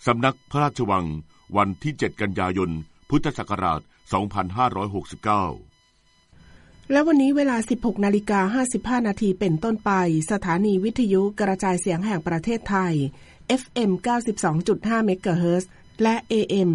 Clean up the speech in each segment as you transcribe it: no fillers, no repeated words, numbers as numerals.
สำนักพระราชวังวันที่ 7 กันยายน พุทธศักราช 2569 และวันนี้เวลา 16:55 นาทีเป็นต้นไปสถานีวิทยุกระจายเสียงแห่งประเทศไทย FM 92.5 เมกะเฮิรตซ์ และ AM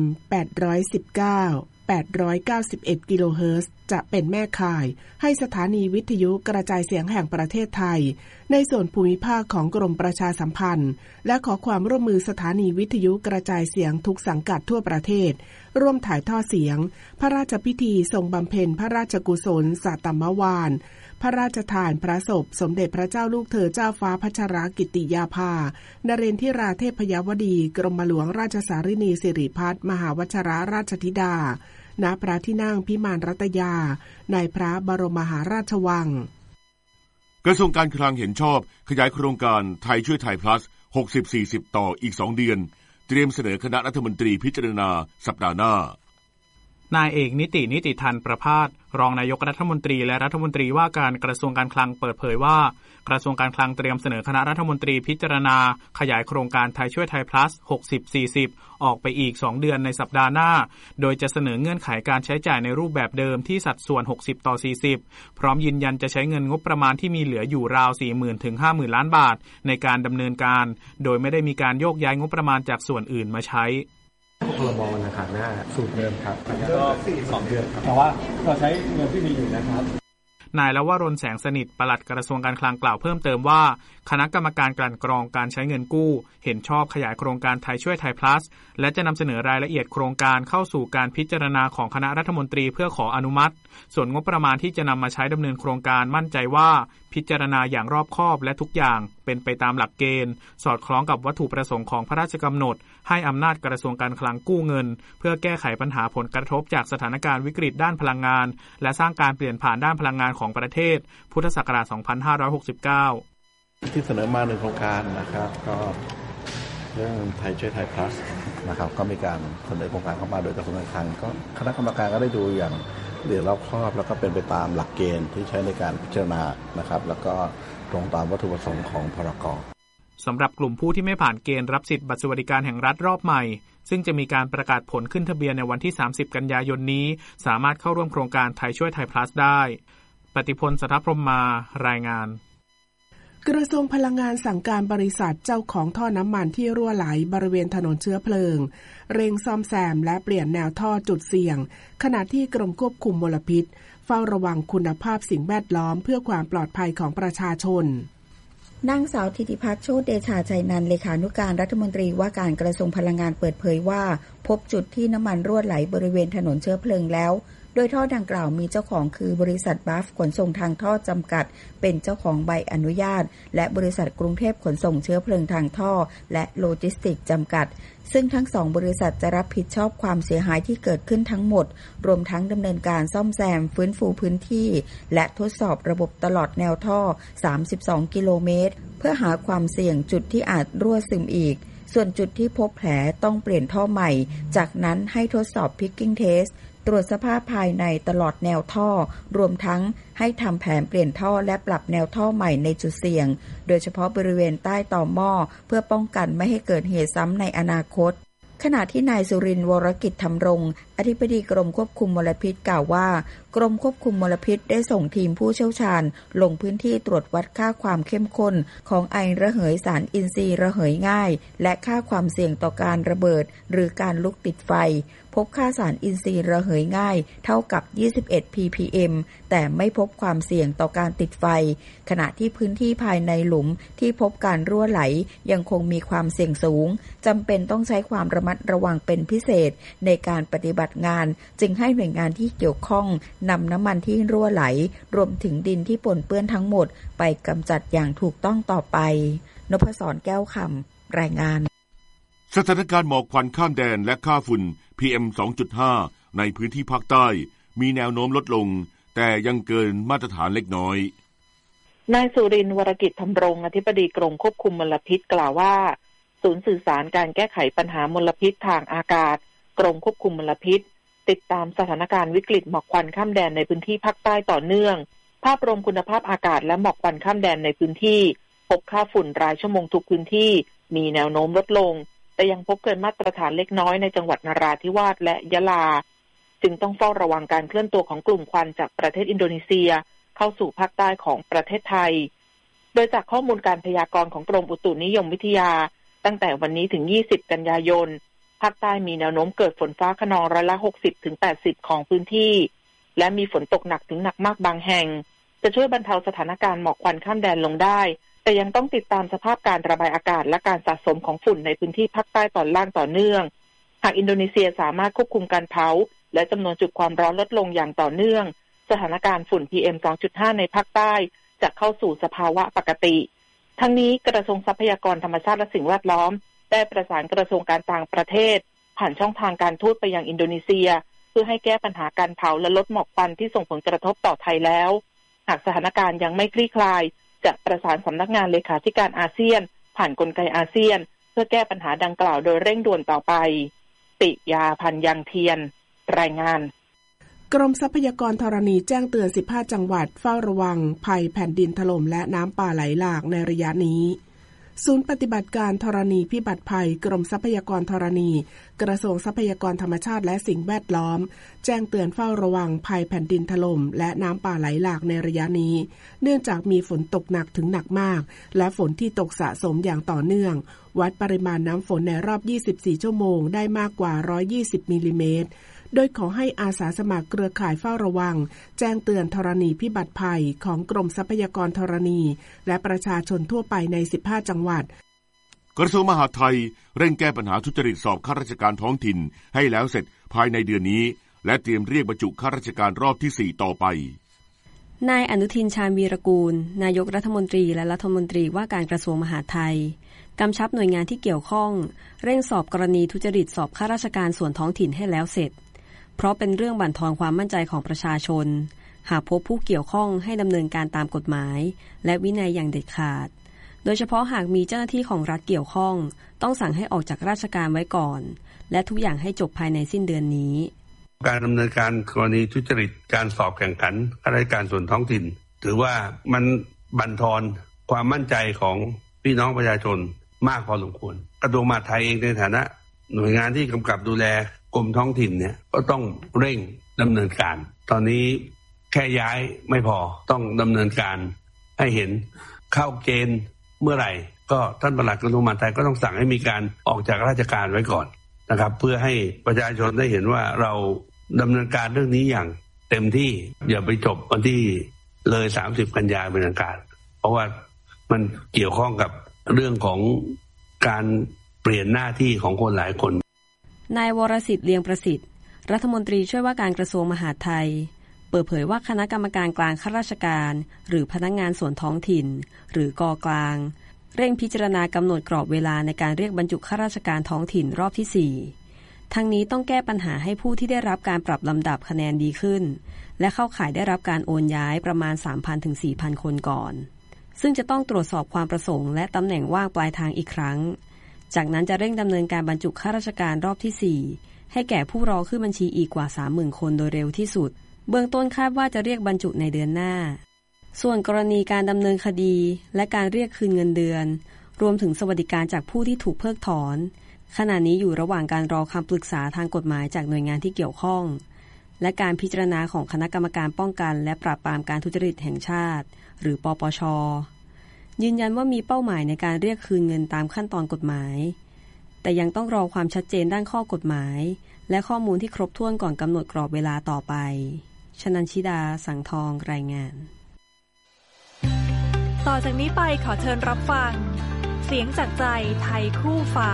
891 กิโลเฮิรตซ์จะเป็นแม่ข่ายให้สถานีวิทยุกระจายเสียงแห่งประเทศไทยในส่วนภูมิภาคของกรมประชาสัมพันธ์และขอความร่วมมือสถานีวิทยุกระจายเสียงทุกสังกัดทั่วประเทศร่วมถ่ายทอดเสียงพระราชพิธีทรงบำเพ็ญพระราชกุศลสัตมวาลพระราชทานพระศพสมเด็จพระเจ้าลูกเธอเจ้าฟ้าพัชรกิติยาภานเรนทิราเทพยวดีกรมหลวงราชสารินีสิริพัฒน์มหาวชิรราชธิดาณพระที่นั่งพิมานรัตยาในพระบรมมหาราชวังกระทรวงการคลังเห็นชอบขยายโครงการไทยช่วยไทย plus 60-40 ต่ออีก2 เดือนเตรียมเสนอคณะรัฐมนตรีพิจารณาสัปดาห์หน้านายเอกนิติธันประภาสรองนายกรัฐมนตรีและรัฐมนตรีว่าการกระทรวงการคลังเปิดเผยว่ากระทรวงการคลังเตรียมเสนอคณะรัฐมนตรีพิจารณาขยายโครงการไทยช่วยไทย plus 60-40 ออกไปอีก2 เดือนในสัปดาห์หน้าโดยจะเสนอเงื่อนไขการใช้จ่ายในรูปแบบเดิมที่สัดส่วน60-40พร้อมยืนยันจะใช้เงินงบประมาณที่มีเหลืออยู่ราว 40,000 ถึง 50,000 ล้านบาทในการดำเนินการโดยไม่ได้มีการโยกย้ายงบประมาณจากส่วนอื่นมาใช้พรบนะครับหน้าสูตรเดิมครับก็2 เดือนครับแต่ว่าเราใช้เงินที่มีอยู่นะครับนายลวรนแสงสนิทปลัดกระทรวงการคลังกล่าวเพิ่มเติมว่าคณะกรรมการกลั่นกรองการใช้เงินกู้เห็นชอบขยายโครงการไทยช่วยไทย plus และจะนำเสนอรายละเอียดโครงการเข้าสู่การพิจารณาของคณะรัฐมนตรีเพื่อขออนุมัติส่วนงบประมาณที่จะนำมาใช้ดำเนินโครงการมั่นใจว่าพิจารณาอย่างรอบคอบและทุกอย่างเป็นไปตามหลักเกณฑ์สอดคล้องกับวัตถุประสงค์ของพระราชกำหนดให้อำนาจกระทรวงการคลังกู้เงินเพื่อแก้ไขปัญหาผลกระทบจากสถานการณ์วิกฤตด้านพลังงานและสร้างการเปลี่ยนผ่านด้านพลังงานของประเทศพุทธศักราช 2569 ที่เสนอมา1 โครงการนะครับก็เรื่องไทยช่วยไทย plus นะครับก็มีการเสนอโครงการเข้ามาโดยกระทรวงการคลังก็คณะกรรมการก็ได้ดูอย่างละเอียดรอบคอบแล้วก็เป็นไปตามหลักเกณฑ์ที่ใช้ในการพิจารณานะครับแล้วก็ตรงตามวัตถุประสงค์ของพรก. สำหรับกลุ่มผู้ที่ไม่ผ่านเกณฑ์รับสิทธิบัตรสวัสดิการแห่งรัฐรอบใหม่ซึ่งจะมีการประกาศผลขึ้นทะเบียนในวันที่30 กันยายนนี้สามารถเข้าร่วมโครงการไทยช่วยไทย plus ได้ปฏิพล สัทธพรหมมารายงานกระทรวงพลังงานสั่งการบริษัทเจ้าของท่อน้ำมันที่รั่วไหลบริเวณถนนเชื้อเพลิงเร่งซ่อมแซมและเปลี่ยนแนวท่อจุดเสี่ยงขณะที่กรมควบคุมมลพิษเฝ้าระวังคุณภาพสิ่งแวดล้อมเพื่อความปลอดภัยของประชาชนนางสาวธิติพัฒน์โชติเดชาชัยนันท์เลขานุการรัฐมนตรีว่าการกระทรวงพลังงานเปิดเผยว่าพบจุดที่น้ำมันรั่วไหลบริเวณถนนเชื้อเพลิงแล้วโดยท่อดังกล่าวมีเจ้าของคือบริษัทบัฟขนส่งทางท่อจำกัดเป็นเจ้าของใบอนุญาตและบริษัทกรุงเทพขนส่งเชื้อเพลิงทางท่อและโลจิสติกส์จำกัดซึ่งทั้ง2 บริษัทจะรับผิดชอบความเสียหายที่เกิดขึ้นทั้งหมดรวมทั้งดำเนินการซ่อมแซมฟื้นฟูพื้นที่และทดสอบระบบตลอดแนวท่อ32 กิโลเมตรเพื่อหาความเสี่ยงจุดที่อาจรั่วซึมอีกส่วนจุดที่พบแผลต้องเปลี่ยนท่อใหม่จากนั้นให้ทดสอบ Picking Test ตรวจสภาพภายในตลอดแนวท่อรวมทั้งให้ทำแผนเปลี่ยนท่อและปรับแนวท่อใหม่ในจุดเสี่ยงโดยเฉพาะบริเวณใต้ต่อหม้อเพื่อป้องกันไม่ให้เกิดเหตุซ้ำในอนาคตขณะที่นายสุรินทร์วรกิจธรรมรงค์อธิบดีกรมควบคุมมลพิษกล่าวว่ากรมควบคุมมลพิษได้ส่งทีมผู้เชี่ยวชาญลงพื้นที่ตรวจวัดค่าความเข้มข้นของไอระเหยสารอินทรีย์ระเหยง่ายและค่าความเสี่ยงต่อการระเบิดหรือการลุกติดไฟพบค่าสารอินทรีย์ระเหยง่ายเท่ากับ21 ppm แต่ไม่พบความเสี่ยงต่อการติดไฟขณะที่พื้นที่ภายในหลุมที่พบการรั่วไหลยังคงมีความเสี่ยงสูงจำเป็นต้องใช้ความระมัดระวังเป็นพิเศษในการปฏิบัติงานจึงให้หน่วยงานที่เกี่ยวข้องนำน้ำมันที่รั่วไหลรวมถึงดินที่ปนเปื้อนทั้งหมดไปกำจัดอย่างถูกต้องต่อไปนพศรแก้วคำรายงานสถานการณ์หมอกควันข้ามแดนและค่าฝุ่น PM 2.5 ในพื้นที่ภาคใต้มีแนวโน้มลดลงแต่ยังเกินมาตรฐานเล็กน้อยนายสุรินทร์วรกิจธรรมรงค์อธิบดีกรมควบคุมมลพิษกล่าวว่าศูนย์สื่อสารการแก้ไขปัญหามลพิษทางอากาศกรมควบคุมมลพิษติดตามสถานการณ์วิกฤตหมอกควันข้ามแดนในพื้นที่ภาคใต้ต่อเนื่องภาพรวมคุณภาพอากาศและหมอกควันข้ามแดนในพื้นที่พบค่าฝุ่นรายชั่วโมงทุกพื้นที่มีแนวโน้มลดลงแต่ยังพบเกินมาตรฐานเล็กน้อยในจังหวัดนราธิวาสและยะลาจึงต้องเฝ้าระวังการเคลื่อนตัวของกลุ่มควันจากประเทศอินโดนีเซียเข้าสู่ภาคใต้ของประเทศไทยโดยจากข้อมูลการพยากรณ์ของกรมอุตุนิยมวิทยาตั้งแต่วันนี้ถึง20กันยายนภาคใต้มีแนวโน้มเกิดฝนฟ้าคะนองร้อยละ 60-80 ของพื้นที่และมีฝนตกหนักถึงหนักมากบางแห่งจะช่วยบรรเทาสถานการณ์หมอกควันข้ามแดนลงได้แต่ยังต้องติดตามสภาพการระบายอากาศและการสะสมของฝุ่นในพื้นที่ภาคใต้ตอนล่างต่อเนื่องหากอินโดนีเซียสามารถควบคุมการเผาและจำนวนจุดความร้อนลดลงอย่างต่อเนื่องสถานการณ์ฝุ่น PM 2.5 ในภาคใต้จะเข้าสู่สภาวะปกติทั้งนี้กระทรวงทรัพยากรธรรมชาติและสิ่งแวดล้อมได้ประสานกระทรวงการต่างประเทศผ่านช่องทางการทูตไปยังอินโดนีเซียเพื่อให้แก้ปัญหาการเผาและลดหมอกควันที่ส่งผลกระทบต่อไทยแล้วหากสถานการณ์ยังไม่คลี่คลายจะประสานสำนักงานเลขาธิการอาเซียนผ่านกลไกอาเซียนเพื่อแก้ปัญหาดังกล่าวโดยเร่งด่วนต่อไปติยาพันยังเทียนรายงานกรมทรัพยากรธรณีแจ้งเตือน15จังหวัดเฝ้าระวังภัยแผ่นดินถล่มและน้ำป่าไหลหลากในระยะนี้ศูนย์ปฏิบัติการธรณีพิบัติภัยกรมทรัพยากรธรณีกระทรวงทรัพยากรธรรมชาติและสิ่งแวดล้อมแจ้งเตือนเฝ้าระวังภัยแผ่นดินถล่มและน้ำป่าไหลหลากในระยะนี้เนื่องจากมีฝนตกหนักถึงหนักมากและฝนที่ตกสะสมอย่างต่อเนื่องวัดปริมาณน้ำฝนในรอบ24ชั่วโมงได้มากกว่า120มิลลิเมตรโดยขอให้อาสาสมัครเครือข่ายเฝ้าระวังแจ้งเตือนธรณีพิบัติภัยของกรมทรัพยากรธรณีและประชาชนทั่วไปใน15จังหวัดกระทรวงมหาดไทยเร่งแก้ปัญหาทุจริตสอบข้าราชการท้องถิ่นให้แล้วเสร็จภายในเดือนนี้และเตรียมเรียกบรรจุข้าราชการรอบที่4ต่อไปนายอนุทินชาญวีรกูลนายกรัฐมนตรีและรัฐมนตรีว่าการกระทรวงมหาดไทยกำชับหน่วยงานที่เกี่ยวข้องเร่งสอบกรณีทุจริตสอบข้าราชการส่วนท้องถิ่นให้แล้วเสร็จเพราะเป็นเรื่องบั่นทอนความมั่นใจของประชาชนหากพบผู้เกี่ยวข้องให้ดำเนินการตามกฎหมายและวินัยอย่างเด็ดขาดโดยเฉพาะหากมีเจ้าหน้าที่ของรัฐเกี่ยวข้องต้องสั่งให้ออกจากราชการไว้ก่อนและทุกอย่างให้จบภายในสิ้นเดือนนี้การดำเนินการกรณีทุจริตการสอบแข่งขันข้าราชการส่วนท้องถิ่นถือว่ามันบั่นทอนความมั่นใจของพี่น้องประชาชนมากพอสมควรกระทรวงมหาดไทยเองในฐานะหน่วยงานที่กำกับดูแลกรมท้องถิ่นเนี่ยก็ต้องเร่งดำเนินการตอนนี้แค่ย้ายไม่พอต้องดำเนินการให้เห็นเข้าเกณฑ์เมื่อไหร่ก็ท่านปลัดกระทรวงมหาดไทยก็ต้องสั่งให้มีการออกจากราชการไว้ก่อนนะครับเพื่อให้ประชาชนได้เห็นว่าเราดำเนินการเรื่องนี้อย่างเต็มที่อย่าไปจบวันที่เลย30กันยายนเป็นอันขาดเพราะว่ามันเกี่ยวข้องกับเรื่องของการเปลี่ยนหน้าที่ของคนหลายคนนายวรสิทธิ์เลียงประสิทธิ์รัฐมนตรีช่วยว่าการกระทรวงมหาดไทยเปิดเผยว่าคณะกรรมการกลางข้าราชการหรือพนักงานส่วนท้องถิ่นหรือกกลางเร่งพิจารณากำหนดกรอบเวลาในการเรียกบรรจุข้าราชการท้องถิ่นรอบที่4ทั้งนี้ต้องแก้ปัญหาให้ผู้ที่ได้รับการปรับลำดับคะแนนดีขึ้นและเข้าข่ายได้รับการโอนย้ายประมาณ 3,000 ถึง 4,000 คนก่อนซึ่งจะต้องตรวจสอบความประสงค์และตำแหน่งว่างปลายทางอีกครั้งจากนั้นจะเร่งดำเนินการบรรจุข้าราชการรอบที่4ให้แก่ผู้รอขึ้นบัญชีอีกกว่า 30,000 คนโดยเร็วที่สุดเบื้องต้นคาดว่าจะเรียกบรรจุในเดือนหน้าส่วนกรณีการดำเนินคดีและการเรียกคืนเงินเดือนรวมถึงสวัสดิการจากผู้ที่ถูกเพิกถอนขณะนี้อยู่ระหว่างการรอคำปรึกษาทางกฎหมายจากหน่วยงานที่เกี่ยวข้องและการพิจารณาของคณะกรรมการป้องกันและปราบปรามการทุจริตแห่งชาติหรือปปช.ยืนยันว่ามีเป้าหมายในการเรียกคืนเงินตามขั้นตอนกฎหมายแต่ยังต้องรอความชัดเจนด้านข้อกฎหมายและข้อมูลที่ครบถ้วนก่อนกำหนดกรอบเวลาต่อไปชนันชิดาสังทองรายงานต่อจากนี้ไปขอเชิญรับฟังเสียงจากใจไทยคู่ฟ้า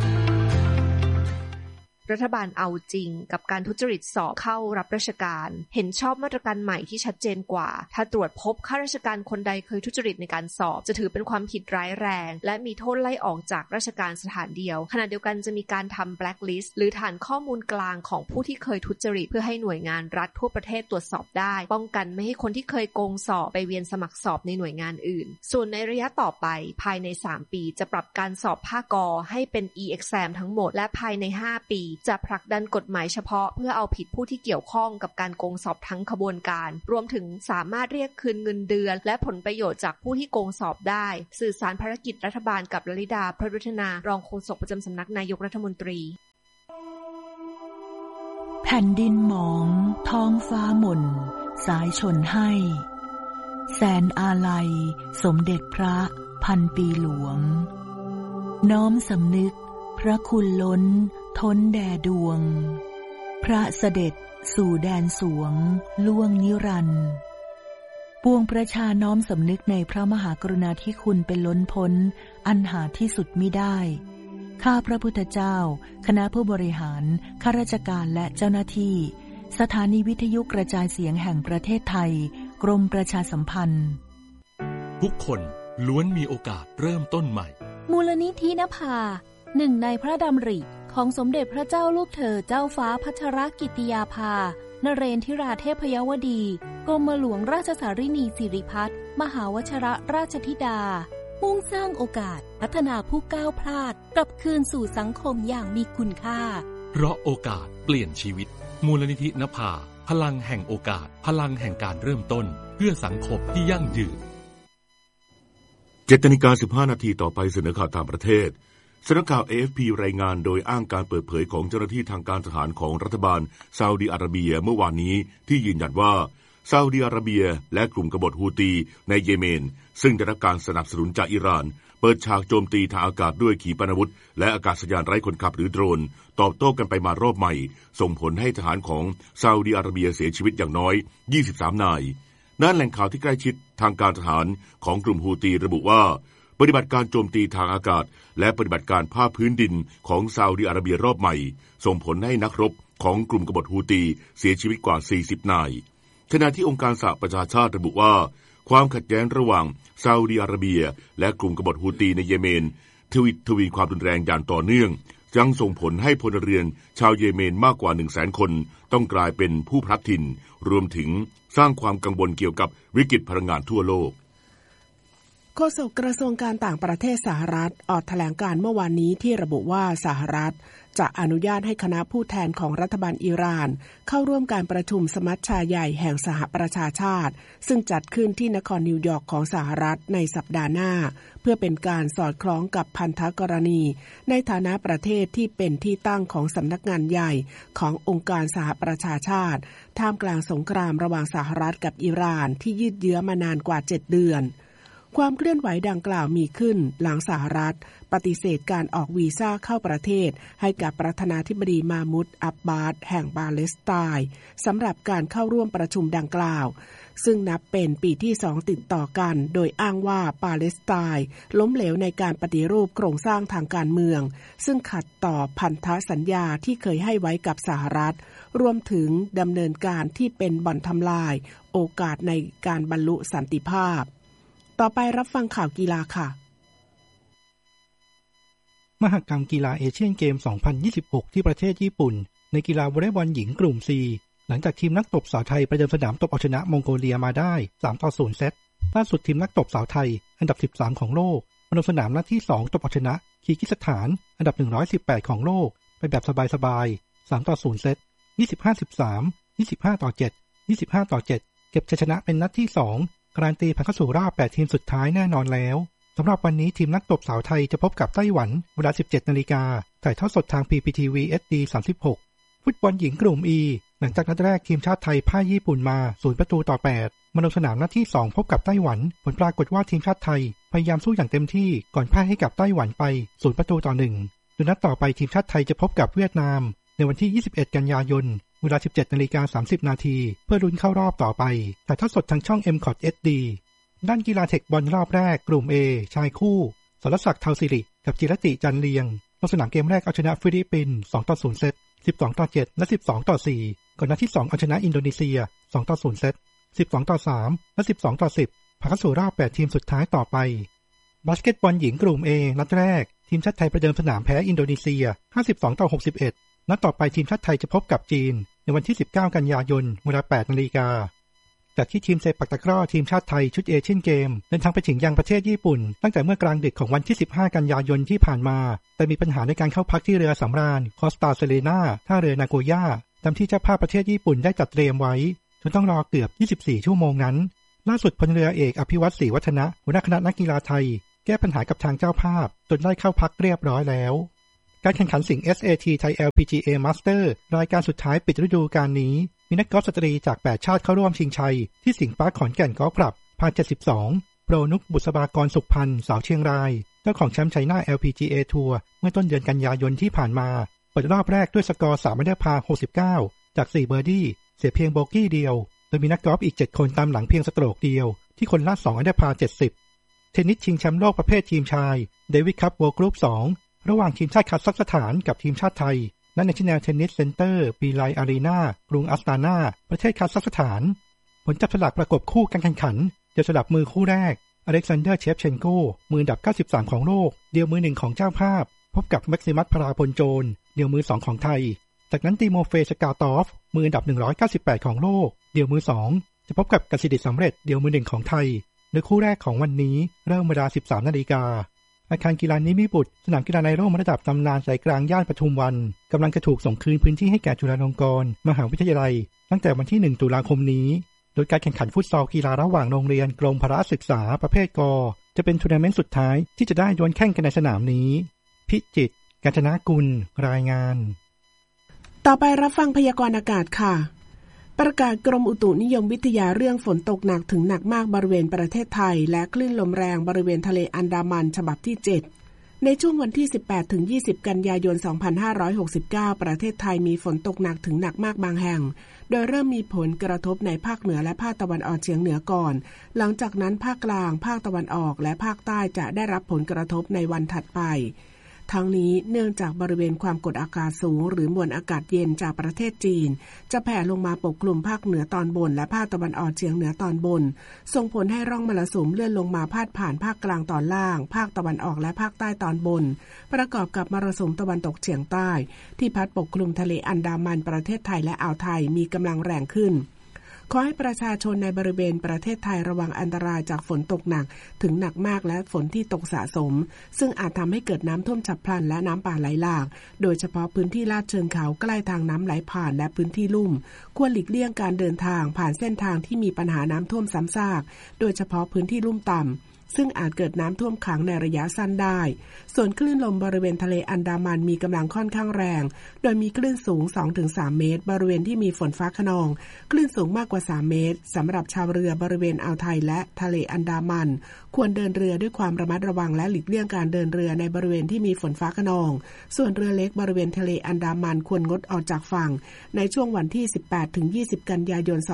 รัฐบาลเอาจริงกับการทุจริตสอบเข้ารับราชการเห็นชอบมาตรการใหม่ที่ชัดเจนกว่าถ้าตรวจพบข้าราชการคนใดเคยทุจริตในการสอบจะถือเป็นความผิดร้ายแรงและมีโทษไล่ออกจากราชการสถานเดียวขณะเดียวกันจะมีการทำ blacklist หรือฐานข้อมูลกลางของผู้ที่เคยทุจริตเพื่อให้หน่วยงานรัฐทั่วประเทศตรวจสอบได้ป้องกันไม่ให้คนที่เคยโกงสอบไปเวียนสมัครสอบในหน่วยงานอื่นส่วนในระยะต่อไปภายใน3 ปีจะปรับการสอบภาคก.ให้เป็น e-exam ทั้งหมดและภายใน5 ปีจะผลักดันกฎหมายเฉพาะเพื่อเอาผิดผู้ที่เกี่ยวข้องกับการโกงสอบทั้งขบวนการรวมถึงสามารถเรียกคืนเงินเดือนและผลประโยชน์จากผู้ที่โกงสอบได้สื่อสารภารกิจรัฐบาลกับลลิดาพระรุฒนารองโฆษกประจำสำนักนายกรัฐมนตรีแผ่นดินหมองท้องฟ้าหม่นสายชนให้แสนอาลัยสมเด็จพระพันปีหลวงน้อมสำนึกพระคุณล้นท้นแด่ดวงพระเสด็จสู่แดนสวงล่วงนิรันดร์ปวงประชาน้อมสำนึกในพระมหากรุณาธิคุณเป็นล้นพ้นอันหาที่สุดมิได้ข้าพระพุทธเจ้าคณะผู้บริหารข้าราชการและเจ้าหน้าที่สถานีวิทยุกระจายเสียงแห่งประเทศไทยกรมประชาสัมพันธ์ทุกคนล้วนมีโอกาสเริ่มต้นใหม่มูลนิธินภาหนึ่งในพระดำริของสมเด็จพระเจ้าลูกเธอเจ้าฟ้าพัชรกิติยาภานเรนทิราเทพยวดีกรมหลวงราชสารินีสิริพัฒน์มหาวชิรราชธิดามุ่งสร้างโอกาสพัฒนาผู้ก้าวพลาดกลับคืนสู่สังคมอย่างมีคุณค่าเพราะโอกาสเปลี่ยนชีวิตมูลนิธินภาพลังแห่งโอกาสพลังแห่งการเริ่มต้นเพื่อสังคมที่ยั่งยืน 7:15 นาทีต่อไปเสนอข่าวต่างประเทศสำนักข่าว AFP รายงานโดยอ้างการเปิดเผยของเจ้าหน้าที่ทางการทหารของรัฐบาลซาอุดิอาระเบียเมื่อวานนี้ที่ยืนยันว่าซาอุดิอาระเบียและกลุ่มกบฏฮูตีในเยเมนซึ่งได้รับการสนับสนุนจากอิหร่านเปิดฉากโจมตีทางอากาศด้วยขีปนาวุธและอากาศยานไร้คนขับหรือโดรนตอบโต้กันไปมารอบใหม่ส่งผลให้ทหารของซาอุดิอาระเบียเสียชีวิตอย่างน้อย23นายด้านแหล่งข่าวที่ใกล้ชิดทางการทหารของกลุ่มฮูตีระบุว่าปฏิบัติการโจมตีทางอากาศและปฏิบัติการภาคพื้นดินของซาอุดิอาระเบียรอบใหม่ส่งผลให้นักรบของกลุ่มกบฏฮูตีเสียชีวิตกว่า40นายขณะที่องค์การสหประชาชาติระบุว่าความขัดแย้งระหว่างซาอุดิอาระเบียและกลุ่มกบฏฮูตีในเยเมนทวีความรุนแรงอย่างต่อเนื่องยังส่งผลให้พลเรือนชาวเยเมนมากกว่า 100,000 คนต้องกลายเป็นผู้พลัดถิ่นรวมถึงสร้างความกังวลเกี่ยวกับวิกฤตพลังงานทั่วโลกโฆษกกระทรวงการต่างประเทศสหรัฐออกแถลงการเมื่อวานนี้ที่ระบุว่าสหรัฐจะอนุญาตให้คณะผู้แทนของรัฐบาลอิหร่านเข้าร่วมการประชุมสมัชชาใหญ่แห่งสหประชาชาติซึ่งจัดขึ้นที่นครนิวยอร์กของสหรัฐในสัปดาห์หน้าเพื่อเป็นการสอดคล้องกับพันธกรณีในฐานะประเทศที่เป็นที่ตั้งของสำนักงานใหญ่ขององค์การสหประชาชาติท่ามกลางสงครามระหว่างสหรัฐกับอิหร่านที่ยืดเยื้อมานานกว่า7 เดือนความเคลื่อนไหวดังกล่าวมีขึ้นหลังสหรัฐปฏิเสธการออกวีซ่าเข้าประเทศให้กับประธานาธิบดีมามุดอับบาสแห่งปาเลสไตน์สำหรับการเข้าร่วมประชุมดังกล่าวซึ่งนับเป็นปีที่2ติดต่อกันโดยอ้างว่าปาเลสไตน์ล้มเหลวในการปฏิรูปโครงสร้างทางการเมืองซึ่งขัดต่อพันธสัญญาที่เคยให้ไว้กับสหรัฐรวมถึงดำเนินการที่เป็นบ่อนทำลายโอกาสในการบรรลุสันติภาพต่อไปรับฟังข่าวกีฬาค่ะมหกรรมกีฬาเอเชียนเกม 2026 ที่ประเทศญี่ปุ่นในกีฬาวอลเลย์บอลหญิงกลุ่ม C หลังจากทีมนักตบสาวไทยประเดิมสนามตบเอาชนะมองโกเลียมาได้ 3-0 เซตล่าสุดทีมนักตบสาวไทยอันดับ 13 ของโลกประเดิมสนามนัดที่ 2 ตบเอาชนะคีร์กิสถานอันดับ 118 ของโลกไปแบบสบายๆ 3-0 เซต 25-13 25-7 25-7 เก็บชัยชนะเป็นนัดที่ 2การันตีผ่านเข้าสู่รอบ8ทีมสุดท้ายแน่นอนแล้วสำหรับวันนี้ทีมนักตบสาวไทยจะพบกับไต้หวันเวลา 17 นาฬิกาถ่ายทอดสดทาง PPTV SD 36ฟุตบอลหญิงกลุ่ม E หลังจากนัดแรกทีมชาติไทยพ่ายญี่ปุ่นมา0-8มาลงสนามนัดที่2พบกับไต้หวันผลปรากฏว่าทีมชาติไทยพยายามสู้อย่างเต็มที่ก่อนพ่ายให้กับไต้หวันไป0-1โดยนัดต่อไปทีมชาติไทยจะพบกับเวียดนามในวันที่21 กันยายนเวลา 17:30 นาทีเพื่อลุ้นเข้ารอบต่อไปถ่ายทอดสดทางช่อง MCOT SD ด้านกีฬาเทคบอลรอบแรกกลุ่ม A ชายคู่สรศักดิ์เทาสิริกับจิรติจันเลียงลงสนามเกมแรกเอาชนะฟิลิปปินส์ 2-0 เซต 12-7 และ 12-4 ก่อนนัดที่ 2 เอาชนะอินโดนีเซีย 2-0 เซต 12-3 และ 12-10 ผ่านเข้าสู่รอบ8ทีมสุดท้ายต่อไปบาสเกตบอลหญิงกลุ่ม A นัดแรกทีมชาติไทยประเดิมสนามแพ้อินโดนีเซีย 52-61 นัดต่อไปทีมชาติไทยจะพบกับจีนในวันที่19 กันยายนเวลา 8 นาฬิกาจากที่ทีมเซปักตะกร้อทีมชาติไทยชุดเอเชียนเกมเดินทางไปถึงยังประเทศญี่ปุ่นตั้งแต่เมื่อกลางดึกของวันที่15กันยายนที่ผ่านมาแต่มีปัญหาในการเข้าพักที่เรือสำราญคอสตาเซเลนาท่าเรือนาโกย่าตามที่เจ้าภาพประเทศญี่ปุ่นได้จัดเตรียมไว้จนต้องรอเกือบ24ชั่วโมงนั้นล่าสุดพลเรือเอกอภิวัตรศรีวัฒนะหัวหน้าคณะนักกีฬาไทยแก้ปัญหากับทางเจ้าภาพจนได้เข้าพักเรียบร้อยแล้วการแข่งขันสิงห์ SAT Thai LPGA Master รายการสุดท้ายปิดฤดูกาลนี้มีนักกอล์ฟสตรีจาก8ชาติเข้าร่วมชิงชัยที่สิงห์ปาร์คขอนแก่นกอล์ฟคลับพา72โปรนุกบุษบากรสุขพันธ์สาวเชียงรายเจ้าของแชมป์ไชน่า LPGA ทัวร์เมื่อต้นเดือนกันยายนที่ผ่านมาเปิดรอบแรกด้วยสกอร์3อันเดอร์พาร์69จาก4เบอร์ดี้เสียเพียงโบกี้เดียวโดยมีนักกอล์ฟอีก7คนตามหลังเพียงสโตรกเดียวที่คนละ2อันเดอร์พาร์70เทนนิสชิงแชมป์โลกประเภททีมชายเดวิดคัพเวิลด์กรุ๊ป2ระหว่างทีมชาติคาซัคสถานกับทีมชาติไทยณ National Tennis Center บีไลอารีนากรุงอัสตานาประเทศคาซัคสถานผลจับสลากประกบคู่การแข่งขันจะสลับมือคู่แรกอเล็กซานเดอร์เชฟเชนโกมืออันดับ93ของโลกเดียวมือ1ของเจ้าภาพพบกับแม็กซิมัสพราพลโจนเดียวมือ2ของไทยจากนั้นติโมเฟสกาตอฟมืออันดับ198ของโลกเดียวมือ2จะพบกับกสิดิษฐ์สำเร็จเดียวมือ1ของไทยโดยคู่แรกของวันนี้เริ่มเวลา 13 นาฬิกาอาคารกีฬานิมิบุตรสนามกีฬาในร่มระดับตำนานใจกลางย่านปทุมวันกำลังจะถูกส่งคืนพื้นที่ให้แก่จุฬาลงกรณ์มหาวิทยาลัยตั้งแต่วันที่1ตุลาคมนี้โดยการแข่งขันฟุตซอลกีฬาระหว่างโรงเรียนกรมพละศึกษาประเภทกจะเป็นทัวร์นาเมนต์สุดท้ายที่จะได้ดวลแข่งกันในสนามนี้พิจิตร กาญจนกุลรายงานต่อไปรับฟังพยากรณ์อากาศค่ะประกาศกรมอุตุนิยมวิทยาเรื่องฝนตกหนักถึงหนักมากบริเวณประเทศไทยและคลื่นลมแรงบริเวณทะเลอันดามันฉบับที่7ในช่วงวันที่18ถึง20กันยายน2569ประเทศไทยมีฝนตกหนักถึงหนักมากบางแห่งโดยเริ่มมีผลกระทบในภาคเหนือและภาคตะวันออกเฉียงเหนือก่อนหลังจากนั้นภาคกลางภาคตะวันออกและภาคใต้จะได้รับผลกระทบในวันถัดไปทั้งนี้เนื่องจากบริเวณความกดอากาศสูงหรือมวลอากาศเย็นจากประเทศจีนจะแผ่ลงมาปกคลุมภาคเหนือตอนบนและภาคตะวันออกเฉียงเหนือตอนบนส่งผลให้ร่องมรสุมเลื่อนลงมาพาดผ่านภาคกลางตอนล่างภาคตะวันออกและภาคใต้ตอนบนประกอบกับมรสุมตะวันตกเฉียงใต้ที่พัดปกคลุมทะเลอันดามันประเทศไทยและอ่าวไทยมีกำลังแรงขึ้นขอให้ประชาชนในบริเวณประเทศไทยระวังอันตรายจากฝนตกหนักถึงหนักมากและฝนที่ตกสะสมซึ่งอาจทำให้เกิดน้ำท่วมฉับพลันและน้ำป่าไหลหลากโดยเฉพาะพื้นที่ลาดเชิงเขาใกล้ทางน้ำไหลผ่านและพื้นที่ลุ่มควรหลีกเลี่ยงการเดินทางผ่านเส้นทางที่มีปัญหาน้ำท่วมซ้ำซากโดยเฉพาะพื้นที่ลุ่มต่ำซึ่งอาจเกิดน้ำท่วมขังในระยะสั้นได้ส่วนคลื่นลมบริเวณทะเลอันดามันมีกำลังค่อนข้างแรงโดยมีคลื่นสูง 2-3 เมตรบริเวณที่มีฝนฟ้าคะนองคลื่นสูงมากกว่า3เมตรสำหรับชาวเรือบริเวณอ่าวไทยและทะเลอันดามันควรเดินเรือด้วยความระมัดระวังและหลีกเลี่ยงการเดินเรือในบริเวณที่มีฝนฟ้าคะนองส่วนเรือเล็กบริเวณทะเลอันดามันควรงดออกจากฝั่งในช่วงวันที่ 18-20 กันยายน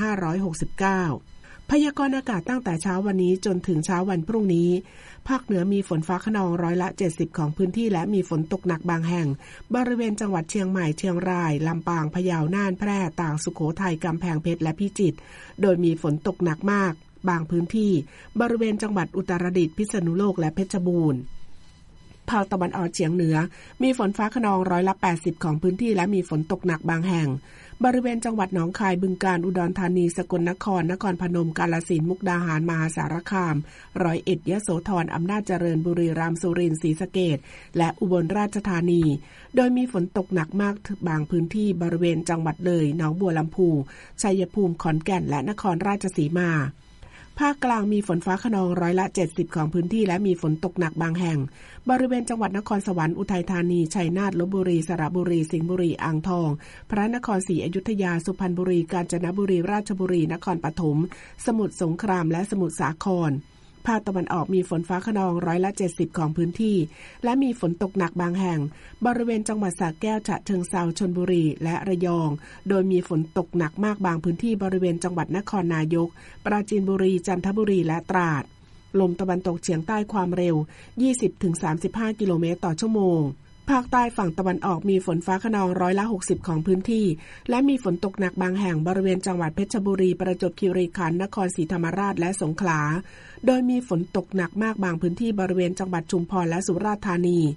2569พยากรณ์อากาศตั้งแต่เช้าวันนี้จนถึงเช้าวันพรุ่งนี้ภาคเหนือมีฝนฟ้าคะนอง70%ของพื้นที่และมีฝนตกหนักบางแห่งบริเวณจังหวัดเชียงใหม่เชียงรายลำปางพะเยาน่านแพร่ตากสุโขทัยกำแพงเพชรและพิจิตรโดยมีฝนตกหนักมากบางพื้นที่บริเวณจังหวัดอุตรดิตถ์พิษณุโลกและเพชรบูรณ์ภาคตะวันออกเฉียงเหนือมีฝนฟ้าคะนอง80%ของพื้นที่และมีฝนตกหนักบางแห่งบริเวณจังหวัดหนองคายบึงกาฬอุดรธานีสกลนครนครพนมกาฬสินธุ์มุกดาหารมหาสารคาม101ยโสธรอำนาจเจริญบุรีรัมย์สุรินทร์ศรีสะเกษและอุบลราชธานีโดยมีฝนตกหนักมากบางพื้นที่บริเวณจังหวัดเลยหนองบัวลำพูชัยภูมิขอนแก่นและนครราชสีมาภาคกลางมีฝนฟ้าคะนอง70%ของพื้นที่และมีฝนตกหนักบางแห่งบริเวณจังหวัดนครสวรรค์อุทัยธานีชัยนาทลพบุรีสระบุรีสิงห์บุรีอ่างทองพระนครศรีอยุธยาสุพรรณบุรีกาญจนบุรีราชบุรีนครปฐมสมุทรสงครามและสมุทรสาครภาคตะวันออกมีฝนฟ้าคะนอง70%ของพื้นที่และมีฝนตกหนักบางแห่งบริเวณจังหวัดสระแก้วฉะเชิงเทราชลบุรีและระยองโดยมีฝนตกหนักมากบางพื้นที่บริเวณจังหวัดนครนายกปราจีนบุรีจันทบุรีและตราดลมตะวันตกเฉียงใต้ความเร็ว 20-35 กิโลเมตรต่อชั่วโมงภาคใต้ฝั่งตะวันออกมีฝนฟ้าคะนอง60%ของพื้นที่และมีฝนตกหนักบางแห่งบริเวณจังหวัดเพชรบุรีประจวบคีรีขันธ์นครศรีธรรมราชและสงขลาโดยมีฝนตกหนักมากบางพื้นที่บริเวณจังหวัดชุมพรและสุราษฎร์ธานี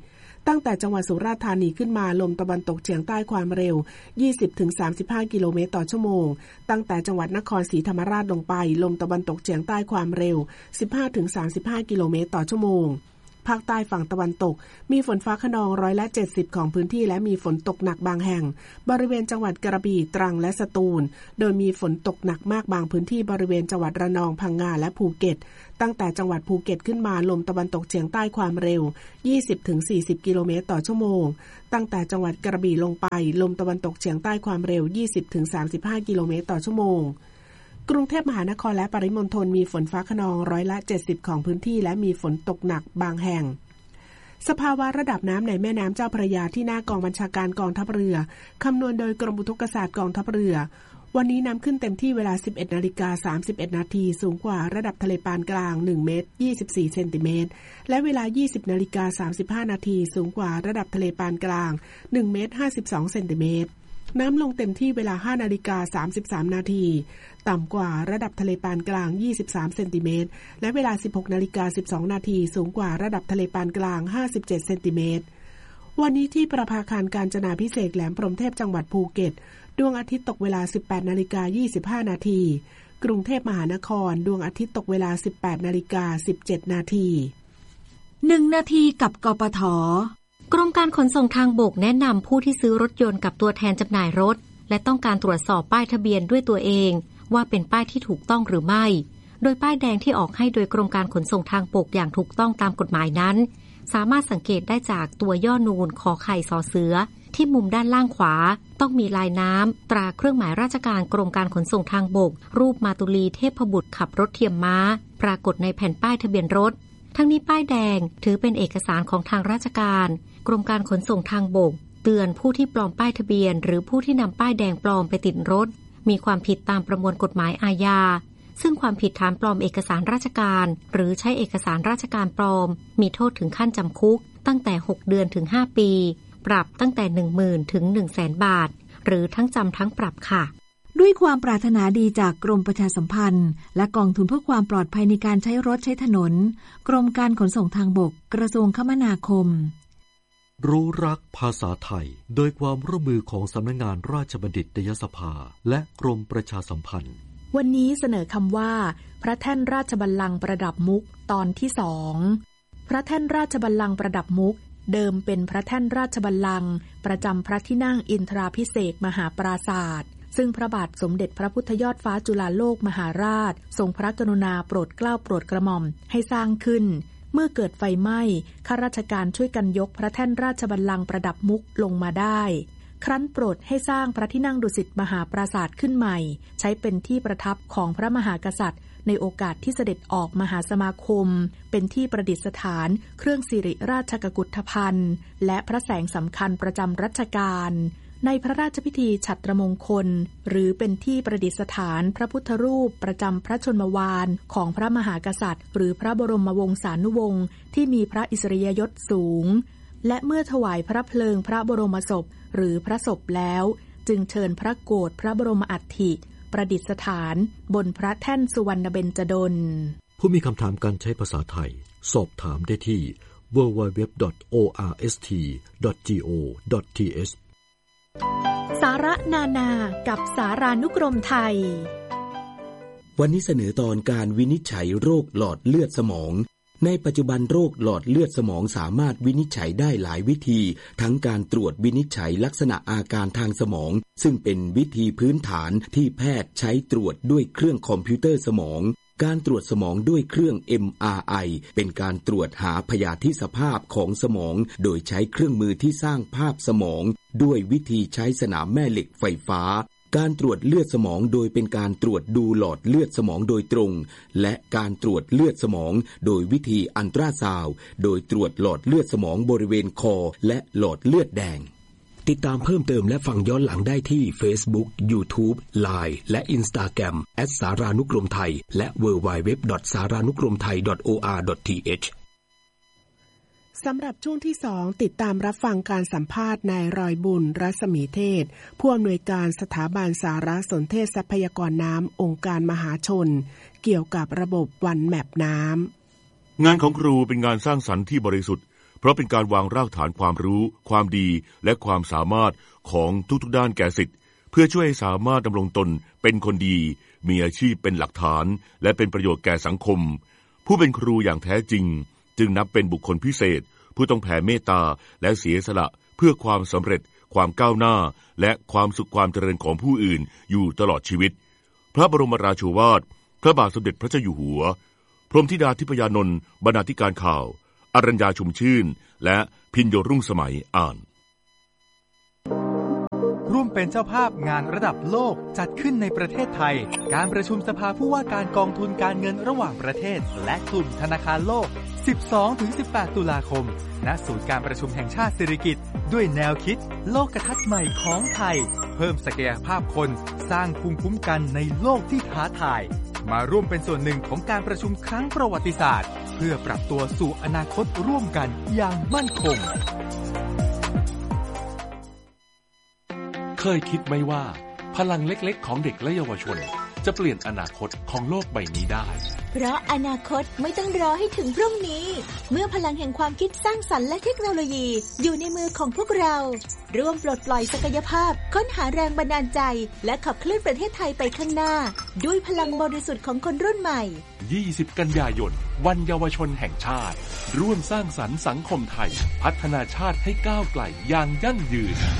ตั้งแต่จังหวัดสุราษฎร์ธานีขึ้นมาลมตะวันตกเฉียงใต้ความเร็ว 20-35 กิโลเมตรต่อชั่วโมงตั้งแต่จังหวัดนครศรีธรรมราชลงไปลมตะวันตกเฉียงใต้ความเร็ว 15-35 กิโลเมตรต่อชั่วโมงภาคใต้ฝั่งตะวันตกมีฝนฟ้าคะนอง70%ของพื้นที่และมีฝนตกหนักบางแห่งบริเวณจังหวัดกระบี่ตรังและสตูลโดยมีฝนตกหนักมากบางพื้นที่บริเวณจังหวัดระนองพังงาและภูเก็ตตั้งแต่จังหวัดภูเก็ตขึ้นมาลมตะวันตกเฉียงใต้ความเร็ว 20-40 กิโลเมตรต่อชั่วโมงตั้งแต่จังหวัดกระบี่ลงไปลมตะวันตกเฉียงใต้ความเร็ว 20-35 กิโลเมตรต่อชั่วโมงกรุงเทพมหานครและปริมณฑลมีฝนฟ้าคะนอง70%ของพื้นที่และมีฝนตกหนักบางแห่งสภาวะระดับน้ำในแม่น้ำเจ้าพระยาที่หน้ากองบัญชาการกองทัพเรือคำนวณโดยกรมอุทกศาสตร์กองทัพเรือวันนี้น้ำขึ้นเต็มที่เวลา 11:31 นาทีสูงกว่าระดับทะเลปานกลาง1เมตร24เซนติเมตรและเวลา 20:35 นาทีสูงกว่าระดับทะเลปานกลาง1เมตร52เซนติเมตรน้ำลงเต็มที่เวลา 5:33 นาทีต่ำกว่าระดับทะเลปานกลาง23เซนติเมตรและเวลา 16:12 นาทีสูงกว่าระดับทะเลปานกลาง57เซนติเมตรวันนี้ที่ประภาคารกาญจนาภิเษกแหลมพรหมเทพจังหวัดภูเก็ตดวงอาทิตย์ตกเวลา 18:25 นาทีกรุงเทพมหานครดวงอาทิตย์ตกเวลา 18:17 นาที 1 นาทีกับกปท.กรมการขนส่งทางบกแนะนำผู้ที่ซื้อรถยนต์กับตัวแทนจำหน่ายรถและต้องการตรวจสอบป้ายทะเบียนด้วยตัวเองว่าเป็นป้ายที่ถูกต้องหรือไม่โดยป้ายแดงที่ออกให้โดยกรมการขนส่งทางบกอย่างถูกต้องตามกฎหมายนั้นสามารถสังเกตได้จากตัวย่อนูนขอไข่สอเสือที่มุมด้านล่างขวาต้องมีลายน้ำตราเครื่องหมายราชการกรมการขนส่งทางบกรูปมาตุลีเทพบุตรขับรถเทียมม้าปรากฏในแผ่นป้ายทะเบียนรถทั้งนี้ป้ายแดงถือเป็นเอกสารของทางราชการกรมการขนส่งทางบกเตือนผู้ที่ปลอมป้ายทะเบียนหรือผู้ที่นำป้ายแดงปลอมไปติดรถมีความผิดตามประมวลกฎหมายอาญาซึ่งความผิดฐานปลอมเอกสารราชการหรือใช้เอกสารราชการปลอมมีโทษถึงขั้นจำคุกตั้งแต่6 เดือนถึง5 ปีปรับตั้งแต่ 10,000 ถึง 100,000 บาทหรือทั้งจำทั้งปรับค่ะด้วยความปรารถนาดีจากกรมประชาสัมพันธ์และกองทุนเพื่อความปลอดภัยในการใช้รถใช้ถนนกรมการขนส่งทางบกกระทรวงคมนาคมรู้รักภาษาไทยโดยความร่วมมือของสำนักงานราชบัณฑิตยสภาและกรมประชาสัมพันธ์วันนี้เสนอคำว่าพระแท่นราชบัลลังก์ประดับมุกตอนที่2พระแท่นราชบัลลังก์ประดับมุกเดิมเป็นพระแท่นราชบัลลังก์ประจำพระที่นั่งอินทราภิเษกมหาปราศาสตร์ซึ่งพระบาทสมเด็จพระพุทธยอดฟ้าจุฬาโลกมหาราชทรงพระกรุณาโปรดเกล้าโปรดกระหม่อมให้สร้างขึ้นเมื่อเกิดไฟไหม้ข้าราชการช่วยกันยกพระแท่นราชบัลลังก์ประดับมุกลงมาได้ครั้นโปรดให้สร้างพระที่นั่งดุสิตมหาปราสาทขึ้นใหม่ใช้เป็นที่ประทับของพระมหากษัตริย์ในโอกาสที่เสด็จออกมหาสมาคมเป็นที่ประดิษฐานเครื่องสิริราชกุฏภัณฑ์และพระแสงสำคัญประจำรัชกาลในพระราชพิธีฉัตรมงคลหรือเป็นที่ประดิษฐานพระพุทธรูปประจำพระชนมวาลของพระมหากษัตริย์หรือพระบรมวงศานุวงศ์ที่มีพระอิสริยยศสูงและเมื่อถวายพระเพลิงพระบรมศพหรือพระศพแล้วจึงเชิญพระโกฐพระบรมอัฐิประดิษฐานบนพระแท่นสุวรรณเบญจดลผู้มีคำถามการใช้ภาษาไทยสอบถามได้ที่ www.orst.go.th สาระนานากับสารานุกรมไทยวันนี้เสนอตอนการวินิจฉัยโรคหลอดเลือดสมองในปัจจุบันโรคหลอดเลือดสมองสามารถวินิจฉัยได้หลายวิธีทั้งการตรวจวินิจฉัยลักษณะอาการทางสมองซึ่งเป็นวิธีพื้นฐานที่แพทย์ใช้ตรวจด้วยเครื่องคอมพิวเตอร์สมองการตรวจสมองด้วยเครื่อง MRI เป็นการตรวจหาพยาธิสภาพของสมองโดยใช้เครื่องมือที่สร้างภาพสมองด้วยวิธีใช้สนามแม่เหล็กไฟฟ้าการตรวจเลือดสมองโดยเป็นการตรวจดูหลอดเลือดสมองโดยตรงและการตรวจเลือดสมองโดยวิธีอัลตราซาวด์โดยตรวจหลอดเลือดสมองบริเวณคอและหลอดเลือดแดงติดตามเพิ่มเติมและฟังย้อนหลังได้ที่ Facebook, YouTube, Line และ Instagram @saranukromthai และ www.saranukromthai.or.th สำหรับช่วงที่2ติดตามรับฟังการสัมภาษณ์นายรอยบุญรัศมีเทศผู้อำนวยการสถาบันสารสนเทศทรัพยากรน้ำองค์การมหาชนเกี่ยวกับระบบวันแมปน้ำงานของครูเป็นงานสร้างสรรค์ที่บริสุทธิ์เพราะเป็นการวางรากฐานความรู้ความดีและความสามารถของทุกๆด้านแก่ศิษย์เพื่อช่วยให้สามารถดำรงตนเป็นคนดีมีอาชีพเป็นหลักฐานและเป็นประโยชน์แก่สังคมผู้เป็นครูอย่างแท้จริงจึงนับเป็นบุคคลพิเศษผู้ต้องแผ่เมตตาและเสียสละเพื่อความสำเร็จความก้าวหน้าและความสุขความเจริญของผู้อื่นอยู่ตลอดชีวิตพระบรมราโชวาทพระบาทสมเด็จพระเจ้าอยู่หัวพรหมธิดาทิพยานนท์บรรณาธิการข่าวอรัญญาชุมชื่นและพิญโยรุ่งสมัยอ่านร่วมเป็นเจ้าภาพงานระดับโลกจัดขึ้นในประเทศไทยการประชุมสภาผู้ว่าการกองทุนการเงินระหว่างประเทศและกลุ่มธนาคารโลก 12-18 ตุลาคมณศูนย์การประชุมแห่งชาติสิริกิติ์ด้วยแนวคิดโลกทัศน์ใหม่ของไทยเพิ่มศักยภาพคนสร้างภูมิคุ้มกันในโลกที่ท้าทายมาร่วมเป็นส่วนหนึ่งของการประชุมครั้งประวัติศาสตร์เพื่อปรับตัวสู่อนาคตร่วมกันอย่างมั่นคงเคยคิดไหมว่าพลังเล็กๆของเด็กและเยาวชนจะเปลี่ยนอนาคตของโลกใบนี้ได้เพราะอนาคตไม่ต้องรอให้ถึงพรุ่งนี้เมื่อพลังแห่งความคิดสร้างสรรค์และเทคโนโลยีอยู่ในมือของพวกเราร่วมปลดปล่อยศักยภาพค้นหาแรงบันดาลใจและขับเคลื่อนประเทศไทยไปข้างหน้าด้วยพลังบริสุทธิ์ของคนรุ่นใหม่ 20 กันยายนวันเยาวชนแห่งชาติร่วมสร้างสรรค์สังคมไทยพัฒนาชาติให้ก้าวไกลอย่างยั่งยืน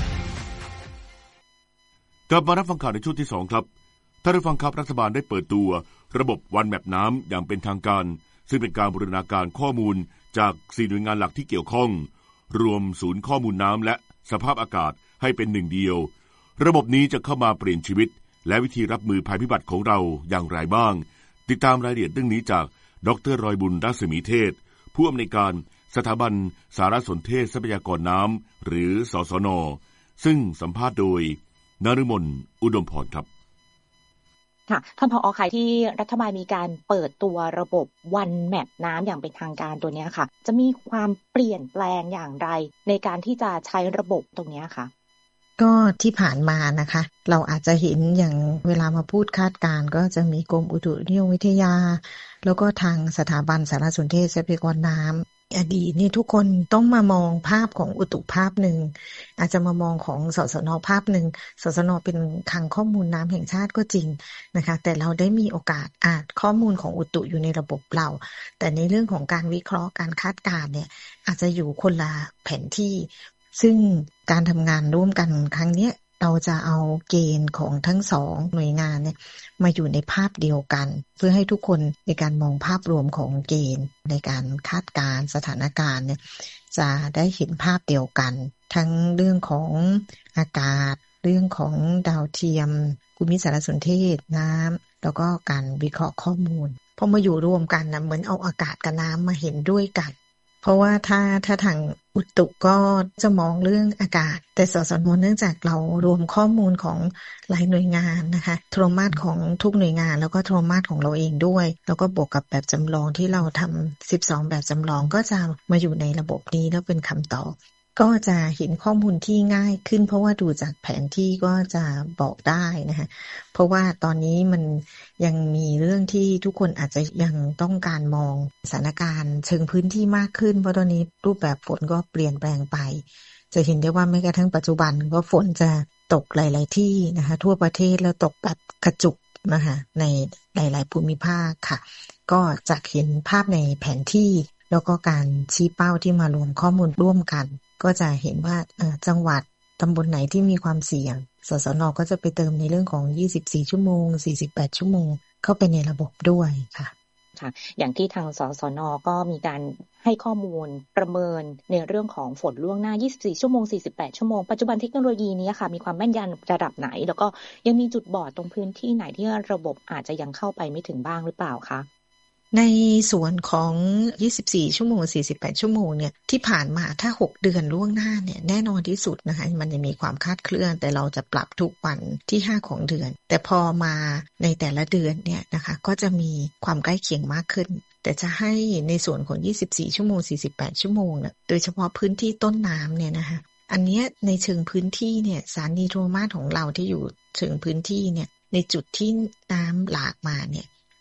กลับมารับฟังข่าวในช่วงที่2ครับท่านผู้ฟังครับรัฐบาลได้เปิดตัวระบบวันแมปน้ำอย่างเป็นทางการซึ่งเป็นการบูรณาการข้อมูลจาก4หน่วยงานหลักที่เกี่ยวข้องรวมศูนย์ข้อมูลน้ำและสภาพอากาศให้เป็นหนึ่งเดียวระบบนี้จะเข้ามาเปลี่ยนชีวิตและวิธีรับมือภัยพิบัติของเราอย่างไรบ้างติดตามรายละเอียดเรื่องนี้จากดร.รอยบุญรัศมีเทศผู้อำนวยการสถาบันสารสนเทศทรัพยากรน้ำหรือสสน.ซึ่งสัมภาษณ์โดยนฤมลอุดมพรครับค่ะท่านผอ.ค่ะที่รัฐบาลมีการเปิดตัวระบบวันแมปน้ำอย่างเป็นทางการตัวนี้ค่ะจะมีความเปลี่ยนแปลงอย่างไรในการที่จะใช้ระบบตรงนี้ค่ะก็ที่ผ่านมานะคะเราอาจจะเห็นอย่างเวลามาพูดคาดการณ์ก็จะมีกรมอุตุนิยมวิทยาแล้วก็ทางสถาบันสารสนเทศทรัพยากรน้ำอดีตนี่ทุกคนต้องมามองภาพของอุตุภาพหนึ่งอาจจะมามองของสสน.ภาพหนึ่งสสน.เป็นคลังข้อมูลน้ำแห่งชาติก็จริงนะคะแต่เราได้มีโอกาสอ่านข้อมูลของอุตุอยู่ในระบบเราแต่ในเรื่องของการวิเคราะห์การคาดการณ์เนี่ยอาจจะอยู่คนละแผนที่ซึ่งการทำงานร่วมกันครั้งนี้เราจะเอาเกณฑ์ของทั้งสองหน่วยงานเนี่ยมาอยู่ในภาพเดียวกันเพื่อให้ทุกคนในการมองภาพรวมของเกณฑ์ในการคาดการณ์สถานการณ์เนี่ยจะได้เห็นภาพเดียวกันทั้งเรื่องของอากาศเรื่องของดาวเทียมภูมิสารสนเทศน้ำแล้วก็การวิเคราะห์ข้อมูลพอมาอยู่รวมกันนะเหมือนเอาอากาศกับน้ำมาเห็นด้วยกันเพราะว่าถ้าทางอุตุก็จะมองเรื่องอากาศแต่สสน.เนื่องจากเรารวมข้อมูลของหลายหน่วยงานนะคะโทรมาสของทุกหน่วยงานแล้วก็โทรมาสของเราเองด้วยแล้วก็บวกกับแบบจำลองที่เราทำ12แบบจำลองก็จะมาอยู่ในระบบนี้แล้วเป็นคำตอบก็จะเห็นข้อมูลที่ง่ายขึ้นเพราะว่าดูจากแผนที่ก็จะบอกได้นะคะเพราะว่าตอนนี้มันยังมีเรื่องที่ทุกคนอาจจะยังต้องการมองสถานการณ์เชิงพื้นที่มากขึ้นเพราะตอนนี้รูปแบบฝนก็เปลี่ยนแปลงไปจะเห็นได้ว่าแม้กระทั่งปัจจุบันก็ฝนจะตกหลายๆที่นะคะทั่วประเทศแล้วตกแบบกระจุกนะคะในหลายๆภูมิภาคค่ะก็จะเห็นภาพในแผนที่แล้วก็การชี้เป้าที่มารวมข้อมูลร่วมกันก็จะเห็นว่าจังหวัดตำบลไหนที่มีความเสี่ยงสสน.ก็จะไปเติมในเรื่องของ24ชั่วโมง48ชั่วโมงเข้าไปในระบบด้วยค่ะค่ะอย่างที่ทางสสน.ก็มีการให้ข้อมูลประเมินในเรื่องของฝนล่วงหน้า24ชั่วโมง48ชั่วโมงปัจจุบันเทคโนโลยีนี้ค่ะมีความแม่นยำระดับไหนแล้วก็ยังมีจุดบอดตรงพื้นที่ไหนที่ระบบอาจจะยังเข้าไปไม่ถึงบ้างหรือเปล่าคะในส่วนของ24ชั่วโมง48ชั่วโมงเนี่ยที่ผ่านมาถ้า6เดือนล่วงหน้าเนี่ยแน่นอนที่สุดนะคะมันจะมีความคลาดเคลื่อนแต่เราจะปรับทุกวันที่5ของเดือนแต่พอมาในแต่ละเดือนเนี่ยนะคะก็จะมีความใกล้เคียงมากขึ้นแต่จะให้ในส่วนของ24ชั่วโมง48ชั่วโมงเนี่ยโดยเฉพาะพื้นที่ต้นน้ำเนี่ยนะคะอันนี้ในเชิงพื้นที่เนี่ยสถานีโทรมาสของเราที่อยู่เชิงพื้นที่เนี่ยในจุดที่น้ำหลากมาเนี่ย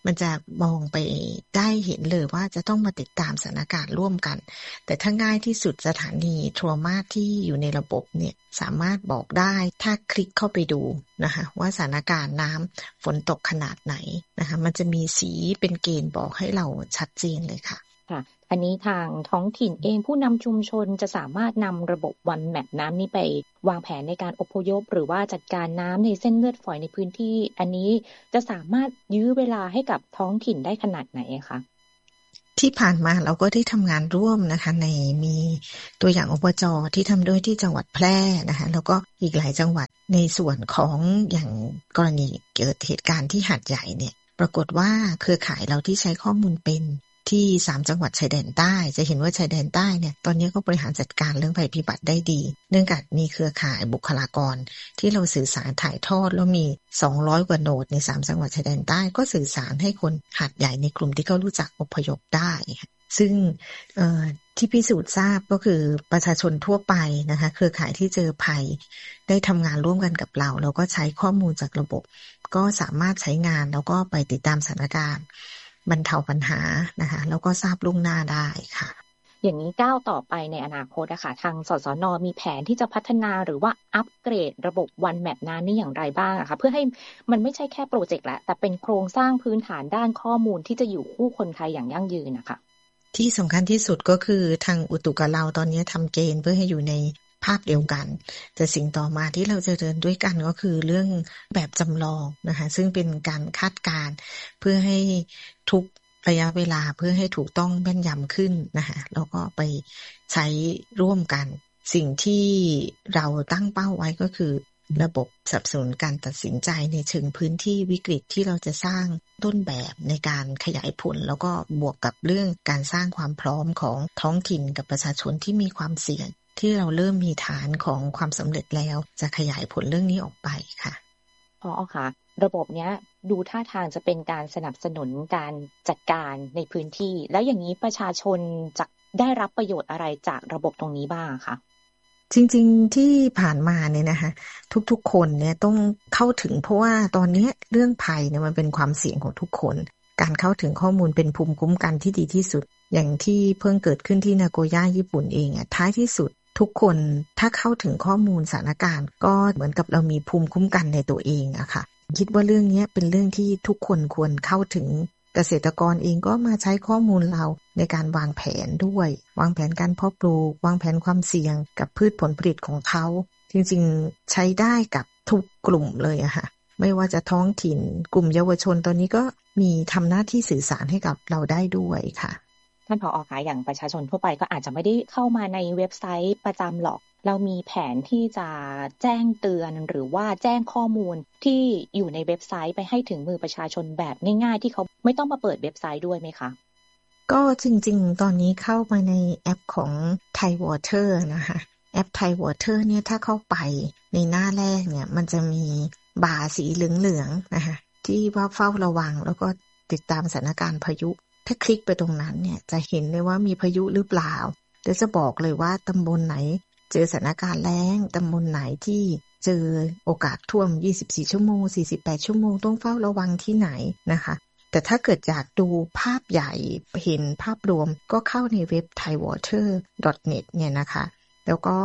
มันจะมองไปได้เห็นเลยว่าจะต้องมาติดตามสถานการณ์ร่วมกันแต่ถ้าง่ายที่สุดสถานีทรามาที่อยู่ในระบบเนี่ยสามารถบอกได้ถ้าคลิกเข้าไปดูนะคะว่าสถานการณ์น้ำฝนตกขนาดไหนนะคะมันจะมีสีเป็นเกณฑ์บอกให้เราชัดเจนเลยค่ะค่ะอันนี้ทางท้องถิ่นเองผู้นำชุมชนจะสามารถนำระบบวันแมปน้ำนี้ไปวางแผนในการอพยพหรือว่าจัดการน้ำในเส้นเลือดฝอยในพื้นที่อันนี้จะสามารถยื้อเวลาให้กับท้องถิ่นได้ขนาดไหนคะที่ผ่านมาเราก็ได้ทำงานร่วมนะคะในมีตัวอย่างอบจ.ที่ทำด้วยที่จังหวัดแพร่นะคะแล้วก็อีกหลายจังหวัดในส่วนของอย่างกรณีเกิดเหตุการณ์ที่หาดใหญ่เนี่ยปรากฏว่าเครือข่ายเราที่ใช้ข้อมูลเป็นที่3จังหวัดชายแดนใต้จะเห็นว่าชายแดนใต้เนี่ยตอนนี้ก็บริหารจัดการเรื่องภัยพิบัติได้ดีเนื่องจากมีเครือข่ายบุคลากรที่เราสื่อสารถ่ายทอดแล้วมี200กว่าโนดใน3จังหวัดชายแดนใต้ก็สื่อสารให้คนหาดใหญ่ในกลุ่มที่เขารู้จักอพยพได้ซึ่งที่พิสูจน์ทราบก็คือประชาชนทั่วไปนะคะเครือข่ายที่เจอภัยได้ทำงานร่วมกันกับเราแล้วก็ใช้ข้อมูลจากระบบก็สามารถใช้งานแล้วก็ไปติดตามสถานการณ์บรรเทาปัญหานะคะแล้วก็ทราบล่วงหน้าได้ค่ะอย่างนี้ก้าวต่อไปในอนาคตนะคะทางสสน.มีแผนที่จะพัฒนาหรือว่าอัปเกรดระบบวันแมปน้ำนี่อย่างไรบ้างคะเพื่อให้มันไม่ใช่แค่โปรเจกต์ละแต่เป็นโครงสร้างพื้นฐานด้านข้อมูลที่จะอยู่คู่คนไทยอย่างยั่งยืนนะคะที่สำคัญที่สุดก็คือทางอุตุกับเราตอนนี้ทำเกณฑ์เพื่อให้อยู่ในภาพเดียวกันแต่สิ่งต่อมาที่เราจะเดินด้วยกันก็คือเรื่องแบบจำลองนะคะซึ่งเป็นการคาดการณ์เพื่อให้ทุกระยะเวลาเพื่อให้ถูกต้องแม่นยำขึ้นนะคะแล้วก็ไปใช้ร่วมกันสิ่งที่เราตั้งเป้าไว้ก็คือระบบสนับสนุนการตัดสินใจในเชิงพื้นที่วิกฤตที่เราจะสร้างต้นแบบในการขยายผลแล้วก็บวกกับเรื่องการสร้างความพร้อมของท้องถิ่นกับประชาชนที่มีความเสี่ยงที่เราเริ่มมีฐานของความสำเร็จแล้วจะขยายผลเรื่องนี้ออกไปค่ะค่ะระบบเนี้ยดูท่าทางจะเป็นการสนับสนุนการจัดการในพื้นที่แล้วอย่างนี้ประชาชนจะได้รับประโยชน์อะไรจากระบบตรงนี้บ้างคะจริงๆที่ผ่านมาเนี่ยนะคะทุกๆคนเนี่ยต้องเข้าถึงเพราะว่าตอนนี้เรื่องภัยเนี่ยมันเป็นความเสี่ยงของทุกคนการเข้าถึงข้อมูลเป็นภูมิคุ้มกันที่ดีที่สุดอย่างที่เพิ่งเกิดขึ้นที่นาโกย่าญี่ปุ่นเองท้ายที่สุดทุกคนถ้าเข้าถึงข้อมูลสถานการณ์ก็เหมือนกับเรามีภูมิคุ้มกันในตัวเองอะค่ะคิดว่าเรื่องนี้เป็นเรื่องที่ทุกคนควรเข้าถึงเกษตรกรเองก็มาใช้ข้อมูลเราในการวางแผนด้วยวางแผนการเพาะปลูกวางแผนความเสี่ยงกับพืชผลผลิตของเขาจริงๆใช้ได้กับทุกกลุ่มเลยอะค่ะไม่ว่าจะท้องถิ่นกลุ่มเยาวชนตอนนี้ก็มีทำหน้าที่สื่อสารให้กับเราได้ด้วยค่ะท่านผอ.คะอย่างประชาชนทั่วไปก็อาจจะไม่ได้เข้ามาในเว็บไซต์ประจำหรอกเรามีแผนที่จะแจ้งเตือนหรือว่าแจ้งข้อมูลที่อยู่ในเว็บไซต์ไปให้ถึงมือประชาชนแบบง่ายๆที่เขาไม่ต้องมาเปิดเว็บไซต์ด้วยไหมคะก็จริงๆตอนนี้เข้ามาในแอปของ Thai Water นะคะแอป Thai Water เนี่ยถ้าเข้าไปในหน้าแรกเนี่ยมันจะมีบาร์สีเหลืองๆนะคะที่ว่าเฝ้าระวังแล้วก็ติดตามสถานการณ์พายุถ้าคลิกไปตรงนั้นเนี่ยจะเห็นเลยว่ามีพายุหรือเปล่าเดี๋ยวจะบอกเลยว่าตำบลไหนเจอสถานการณ์แล้งตำบลไหนที่เจอโอกาสท่วม24ชั่วโมง48ชั่วโมงต้องเฝ้าระวังที่ไหนนะคะแต่ถ้าเกิดอยากดูภาพใหญ่เห็นภาพรวมก็เข้าในเว็บ thaiwater.net เนี่ยนะคะแล้วก็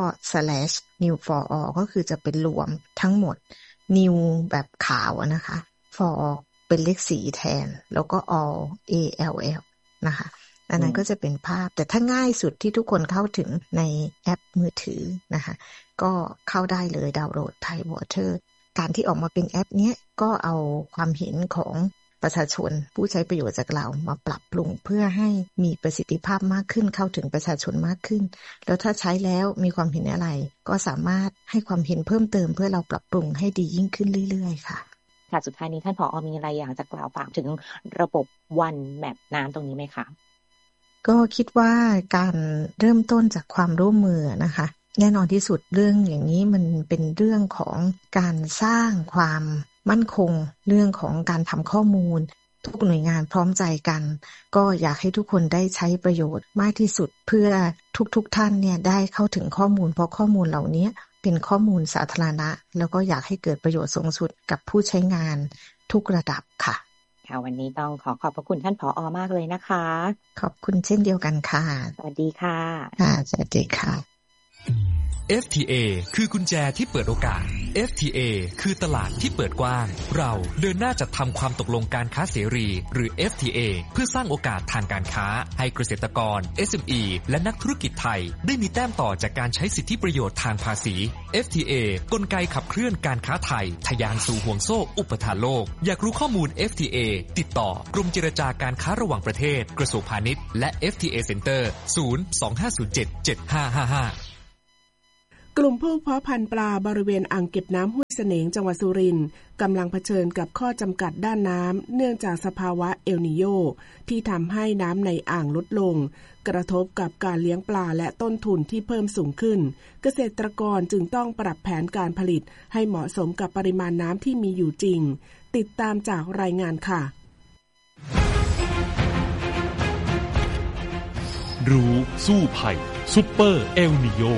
/new4all ก็คือจะเป็นรวมทั้งหมด new แบบขาวนะคะ for เป็นเลข4แทนแล้วก็ all นะคะอันนั้นก็จะเป็นภาพแต่ถ้าง่ายสุดที่ทุกคนเข้าถึงในแอปมือถือนะคะก็เข้าได้เลยดาวน์โหลด Thai Water การที่ออกมาเป็นแอปเนี้ยก็เอาความเห็นของประชาชนผู้ใช้ประโยชน์จากเรามาปรับปรุงเพื่อให้มีประสิทธิภาพมากขึ้นเข้าถึงประชาชนมากขึ้นแล้วถ้าใช้แล้วมีความเห็นอะไรก็สามารถให้ความเห็นเพิ่มเติมเพื่อเราปรับปรุงให้ดียิ่งขึ้นเรื่อยๆค่ะสุดท้ายนี้ท่านผอ.มีอะไรอยากจะกล่าวฝากถึงระบบวันแมปน้ำตรงนี้ไหมคะก็คิดว่าการเริ่มต้นจากความร่วมมือนะคะแน่นอนที่สุดเรื่องอย่างนี้มันเป็นเรื่องของการสร้างความมั่นคงเรื่องของการทำข้อมูลทุกหน่วยงานพร้อมใจกันก็อยากให้ทุกคนได้ใช้ประโยชน์มากที่สุดเพื่อทุกท่านเนี่ยได้เข้าถึงข้อมูลเพราะข้อมูลเหล่านี้เป็นข้อมูลสาธารณะแล้วก็อยากให้เกิดประโยชน์สูงสุดกับผู้ใช้งานทุกระดับค่ะค่ะวันนี้ต้องขอบพระคุณท่านผอ.มากเลยนะคะขอบคุณเช่นเดียวกันค่ะสวัสดีค่ะสวัสดีค่ะ FTA คือกุญแจที่เปิดโอกาส FTA คือตลาดที่เปิดกว้างเราเดินหน้าจัดทำความตกลงการค้าเสรีหรือ FTA เพื่อสร้างโอกาสทางการค้าให้เกษตรกร SME และนักธุรกิจไทยได้มีแต้มต่อจากการใช้สิทธิประโยชน์ทางภาษี FTA กลไกขับเคลื่อนการค้าไทยทะยานสู่ห่วงโซ่อุปทานโลกอยากรู้ข้อมูล FTA ติดต่อกรมเจรจาการค้าระหว่างประเทศกระทรวงพาณิชย์และ FTA Center 025077555 กลุ่มผู้เพาะพันธุ์ปลาบริเวณอ่างเก็บน้ำห้วยเสนงจังหวัดสุรินทร์กำลังเผชิญกับข้อจำกัดด้านน้ำเนื่องจากสภาวะเอลนีโญที่ทำให้น้ำในอ่างลดลงกระทบกับการเลี้ยงปลาและต้นทุนที่เพิ่มสูงขึ้นเกษตรกรจึงต้องปรับแผนการผลิตให้เหมาะสมกับปริมาณน้ำที่มีอยู่จริงติดตามจากรายงานค่ะรู้สู้ภัยซุปเปอร์เอลนีโญ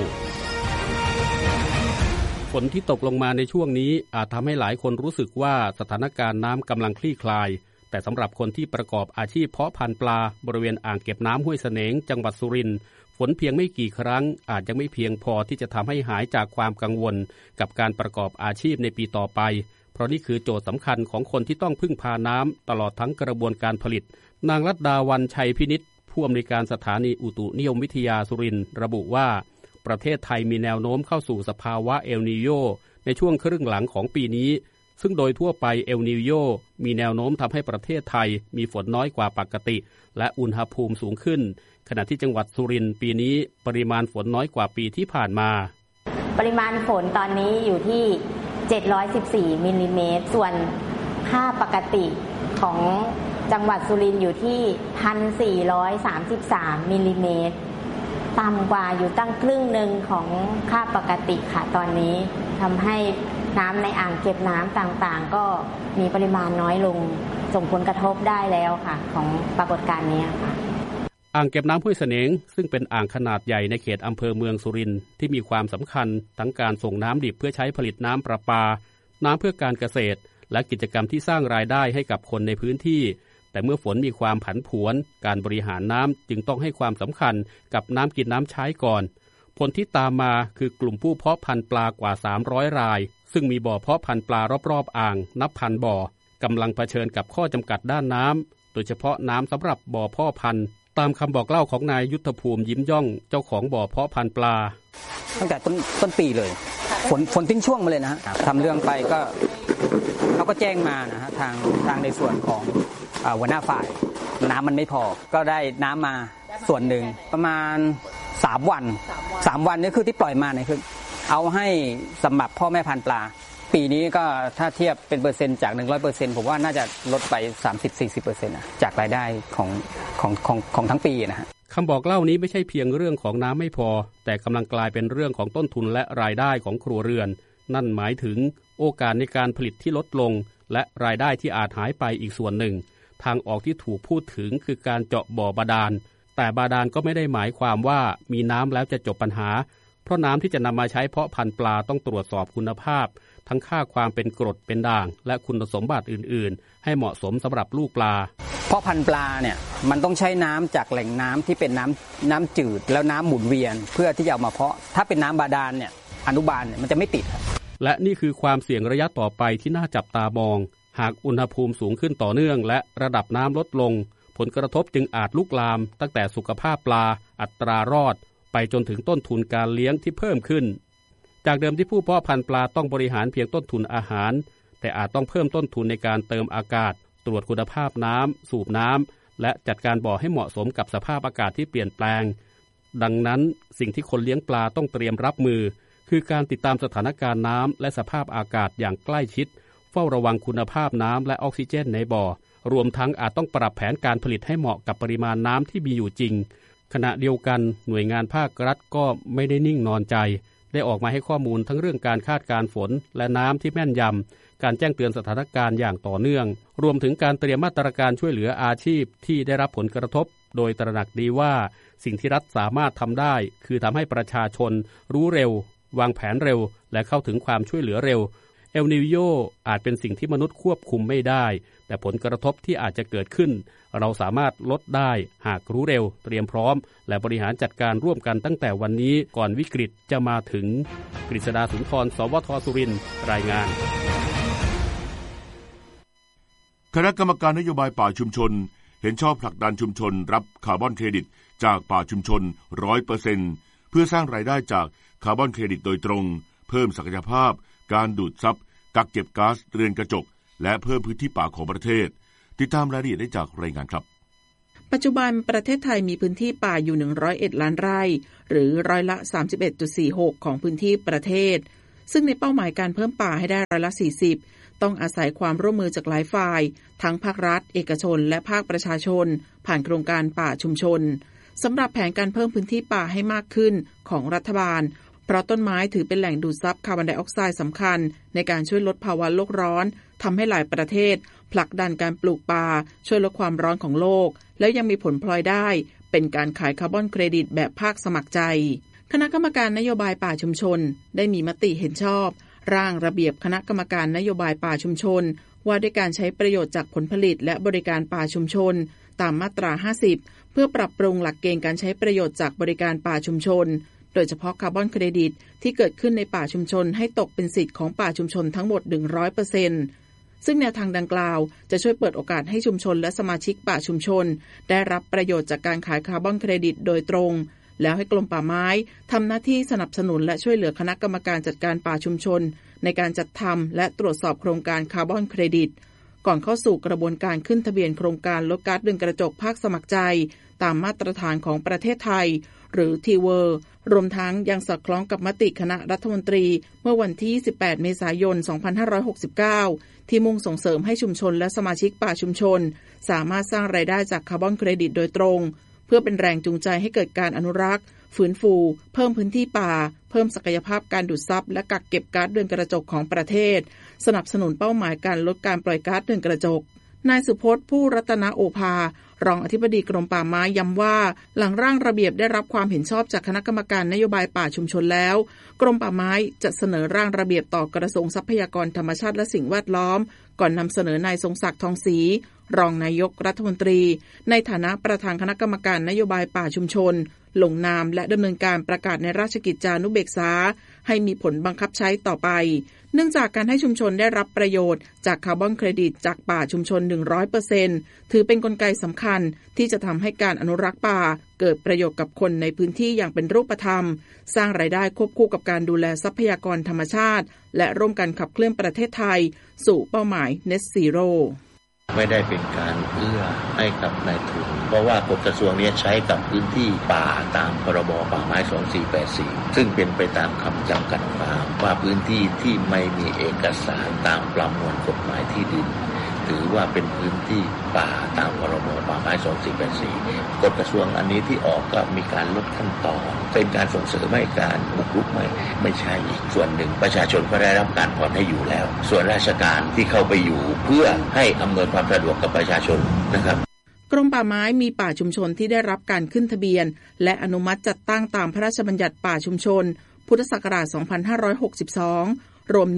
ฝนที่ตกลงมาในช่วงนี้อาจทำให้หลายคนรู้สึกว่าสถานการณ์น้ำกำลังคลี่คลายแต่สำหรับคนที่ประกอบอาชีพเพาะพันธุ์ปลาบริเวณอ่างเก็บน้ำห้วยเสนงจังหวัดสุรินทร์ฝนเพียงไม่กี่ครั้งอาจยังไม่เพียงพอที่จะทำให้หายจากความกังวลกับการประกอบอาชีพในปีต่อไปเพราะนี่คือโจทย์สำคัญของคนที่ต้องพึ่งพาน้ำตลอดทั้งกระบวนการผลิตนางรัตดาวันชัยพินิจผู้อำนวยการสถานีอุตุนิยมวิทยาสุรินทร์ระบุว่าประเทศไทยมีแนวโน้มเข้าสู่สภาวะเอลนีโญในช่วงครึ่งหลังของปีนี้ซึ่งโดยทั่วไปเอลนีโญมีแนวโน้มทำให้ประเทศไทยมีฝนน้อยกว่าปกติและอุณหภูมิสูงขึ้นขณะที่จังหวัดสุรินทร์ปีนี้ปริมาณฝนน้อยกว่าปีที่ผ่านมาปริมาณฝนตอนนี้อยู่ที่714มิลลิเมตรส่วนค่าปกติของจังหวัดสุรินทร์อยู่ที่1,433มิลลิเมตรต่ำกว่าอยู่ตั้งครึ่งหนึ่งของค่าปกติค่ะตอนนี้ทำให้น้ำในอ่างเก็บน้ำต่างๆก็มีปริมาณน้อยลงส่งผลกระทบได้แล้วค่ะของปรากฏการณ์นี้ค่ะอ่างเก็บน้ำห้วยเสนงซึ่งเป็นอ่างขนาดใหญ่ในเขตอำเภอเมืองสุรินทร์ที่มีความสำคัญทั้งการส่งน้ำดิบเพื่อใช้ผลิตน้ำประปาน้ำเพื่อการเกษตรและกิจกรรมที่สร้างรายได้ให้กับคนในพื้นที่แต่เมื่อฝนมีความผันผวนการบริหารน้ำจึงต้องให้ความสำคัญกับน้ำกินน้ำใช้ก่อนผลที่ตามมาคือกลุ่มผู้เพาะพันธุ์ปลากว่า300รายซึ่งมีบ่อเพาะพันธุ์ปลารอบๆอ่างนับพันบ่อกำลังเผชิญกับข้อจำกัดด้านน้ำโดยเฉพาะน้ำสำหรับบ่อเพาะพันธุ์ตามคำบอกเล่าของนายยุทธภูมิยิ้มย่องเจ้าของบ่อเพาะพันธุ์ปลาตั้งแต่ต้นปีเลยฝนทิ้งช่วงมาเลยนะฮะทำเรื่องไปก็เขาก็แจ้งมานะฮะทางในส่วนของหัวหน้าฝ่ายน้ำมันไม่พอก็ได้น้ำมาส่วนหนึ่งประมาณ3วันนี่คือที่ปล่อยมาเนี่ยคือเอาให้สำหรับพ่อแม่พันธุ์ปลาปีนี้ก็ถ้าเทียบเป็นเปอร์เซ็นต์จาก 100% ผมว่าน่าจะลดไป 30-40% จากรายได้ของทั้งปีนะฮะคำบอกเล่านี้ไม่ใช่เพียงเรื่องของน้ำไม่พอแต่กำลังกลายเป็นเรื่องของต้นทุนและรายได้ของครัวเรือนนั่นหมายถึงโอกาสในการผลิตที่ลดลงและรายได้ที่อาจหายไปอีกส่วนหนึ่งทางออกที่ถูกพูดถึงคือการเจาะบ่อบาดาลแต่บาดาลก็ไม่ได้หมายความว่ามีน้ำแล้วจะจบปัญหาเพราะน้ำที่จะนำมาใช้เพาะพันธุ์ปลาต้องตรวจสอบคุณภาพทั้งค่าความเป็นกรดเป็นด่างและคุณสมบัติอื่นๆให้เหมาะสมสำหรับลูกปลาเพาะพันธุ์ปลาเนี่ยมันต้องใช้น้ำจากแหล่งน้ำที่เป็นน้ำจืดแล้วน้ำหมุนเวียนเพื่อที่จะเอามาเพาะถ้าเป็นน้ำบาดาลเนี่ยอนุบาลเนี่ยมันจะไม่ติดและนี่คือความเสี่ยงระยะต่อไปที่น่าจับตามองหากอุณหภูมิสูงขึ้นต่อเนื่องและระดับน้ำลดลงผลกระทบจึงอาจลุกลามตั้งแต่สุขภาพปลาอัตรารอดไปจนถึงต้นทุนการเลี้ยงที่เพิ่มขึ้นจากเดิมที่ผู้เพาะพันธุ์ปลาต้องบริหารเพียงต้นทุนอาหารแต่อาจต้องเพิ่มต้นทุนในการเติมอากาศตรวจคุณภาพน้ำสูบน้ำและจัดการบ่อให้เหมาะสมกับสภาพอากาศที่เปลี่ยนแปลงดังนั้นสิ่งที่คนเลี้ยงปลาต้องเตรียมรับมือคือการติดตามสถานการณ์น้ำและสภาพอากาศอย่างใกล้ชิดเฝ้าระวังคุณภาพน้ำและออกซิเจนในบ่อรวมทั้งอาจต้องปรับแผนการผลิตให้เหมาะกับปริมาณน้ำที่มีอยู่จริงขณะเดียวกันหน่วยงานภาครัฐก็ไม่ได้นิ่งนอนใจได้ออกมาให้ข้อมูลทั้งเรื่องการคาดการณ์ฝนและน้ำที่แม่นยำการแจ้งเตือนสถานการณ์อย่างต่อเนื่องรวมถึงการเตรียมมาตรการช่วยเหลืออาชีพที่ได้รับผลกระทบโดยตระหนักดีว่าสิ่งที่รัฐสามารถทำได้คือทำให้ประชาชนรู้เร็ววางแผนเร็วและเข้าถึงความช่วยเหลือเร็วเอลนิโญอาจเป็นสิ่งที่มนุษย์ควบคุมไม่ได้แต่ผลกระทบที่อาจจะเกิดขึ้นเราสามารถลดได้หากรู้เร็วเตรียมพร้อมและบริหารจัดการร่วมกันตั้งแต่วันนี้ก่อนวิกฤตจะมาถึงกฤษดาสุนทรสวทสุรินทร์รายงานคณะกรรมการนโยบายป่าชุมชนเห็นชอบผลักดันชุมชนรับคาร์บอนเครดิตจากป่าชุมชน 100% เพื่อสร้างรายได้จากคาร์บอนเครดิตโดยตรงเพิ่มศักยภาพการดูดซับกักเก็บก๊าซเรือนกระจกและเพิ่มพื้นที่ป่าของประเทศติดตามรายละเอียดได้จากรายงานครับปัจจุบันประเทศไทยมีพื้นที่ป่าอยู่101ล้านไร่หรือร้อยละ 31.46 ของพื้นที่ประเทศซึ่งในเป้าหมายการเพิ่มป่าให้ได้ร้อยละ 40ต้องอาศัยความร่วมมือจากหลายฝ่ายทั้งภาครัฐเอกชนและภาคประชาชนผ่านโครงการป่าชุมชนสำหรับแผนการเพิ่มพื้นที่ป่าให้มากขึ้นของรัฐบาลเพราะต้นไม้ถือเป็นแหล่งดูดซับคาร์บอนไดออกไซด์สำคัญในการช่วยลดภาวะโลกร้อนทำให้หลายประเทศผลักดันการปลูกป่าช่วยลดความร้อนของโลกแล้วยังมีผลพลอยได้เป็นการขายคาร์บอนเครดิตแบบภาคสมัครใจคณะกรรมการนโยบายป่าชุมชนได้มีมติเห็นชอบร่างระเบียบคณะกรรมการนโยบายป่าชุมชนว่าด้วยการใช้ประโยชน์จากผลผลิตและบริการป่าชุมชนตามมาตรา50เพื่อปรับปรุงหลักเกณฑ์การใช้ประโยชน์จากบริการป่าชุมชนโดยเฉพาะคาร์บอนเครดิตที่เกิดขึ้นในป่าชุมชนให้ตกเป็นสิทธิ์ของป่าชุมชนทั้งหมด 100% ซึ่งแนวทางดังกล่าวจะช่วยเปิดโอกาสให้ชุมชนและสมาชิกป่าชุมชนได้รับประโยชน์จากการขายคาร์บอนเครดิตโดยตรงแล้วให้กรมป่าไม้ทำหน้าที่สนับสนุนและช่วยเหลือคณะกรรมการจัดการป่าชุมชนในการจัดทำและตรวจสอบโครงการคาร์บอนเครดิตก่อนเข้าสู่กระบวนการขึ้นทะเบียนโครงการลดก๊าซเรือนกระจกภาคสมัครใจตามมาตรฐานของประเทศไทยหรือทีเวอร์รวมทั้งยังสอดคล้องกับมติคณะรัฐมนตรีเมื่อวันที่28เมษายน2569ที่มุ่งส่งเสริมให้ชุมชนและสมาชิกป่าชุมชนสามารถสร้างรายได้จากคาร์บอนเครดิตโดยตรงเพื่อเป็นแรงจูงใจให้เกิดการอนุรักษ์ฟื้นฟูเพิ่มพื้นที่ป่าเพิ่มศักยภาพการดูดซับและกักเก็บก๊าซเรือนกระจกของประเทศสนับสนุนเป้าหมายการลดการปล่อยก๊าซเรือนกระจกนายสุพจน์ผู้รัตนโอภารองอธิบดีกรมป่าไม้ย้ำว่าหลังร่างระเบียบได้รับความเห็นชอบจากคณะกรรมการนโยบายป่าชุมชนแล้วกรมป่าไม้จะเสนอร่างระเบียบต่อกระทรวงทรัพยากรธรรมชาติและสิ่งแวดล้อมก่อนนำเสนอนายทรงศักดิ์ทองศรีรองนายกรัฐมนตรีในฐานะประธานคณะกรรมการนโยบายป่าชุมชนลงนามและดำเนินการประกาศในราชกิจจานุเบกษาให้มีผลบังคับใช้ต่อไปเนื่องจากการให้ชุมชนได้รับประโยชน์จากคาร์บอนเครดิตจากป่าชุมชน 100% ถือเป็นกลไกสำคัญที่จะทำให้การอนุรักษ์ป่าเกิดประโยชน์กับคนในพื้นที่อย่างเป็นรูปธรรมสร้างรายได้ควบคู่กับการดูแลทรัพยากรธรรมชาติและร่วมกันขับเคลื่อนประเทศไทยสู่เป้าหมาย Net Zero ไม่ได้เป็นการเอื้อให้กับนายทุนเพราะว่ากฎกระทรวงนี้ใช้กับพื้นที่ป่าตามพรบป่าไม้2484ซึ่งเป็นไปตามคำจำกัดความว่าพื้นที่ที่ไม่มีเอกสารตามประมวลกฎหมายที่ดินถือว่าเป็นพื้นที่ป่าตามพรบป่าไม้2484กฎกระทรวงอันนี้ที่ออกก็มีการลดขั้นตอนเป็นการส่งเสริมให้การบุกรุกไม่ใช่อีกส่วนหนึ่งประชาชนก็ได้รับการผ่อนให้อยู่แล้วส่วนราชการที่เข้าไปอยู่เพื่อให้อำนวยความสะดวกกับประชาชนนะครับกรมป่าไม้มีป่าชุมชนที่ได้รับการขึ้นทะเบียนและอนุมัติจัดตั้งตามพระราชบัญญัติป่าชุมชนพุทธศักราช2562รวม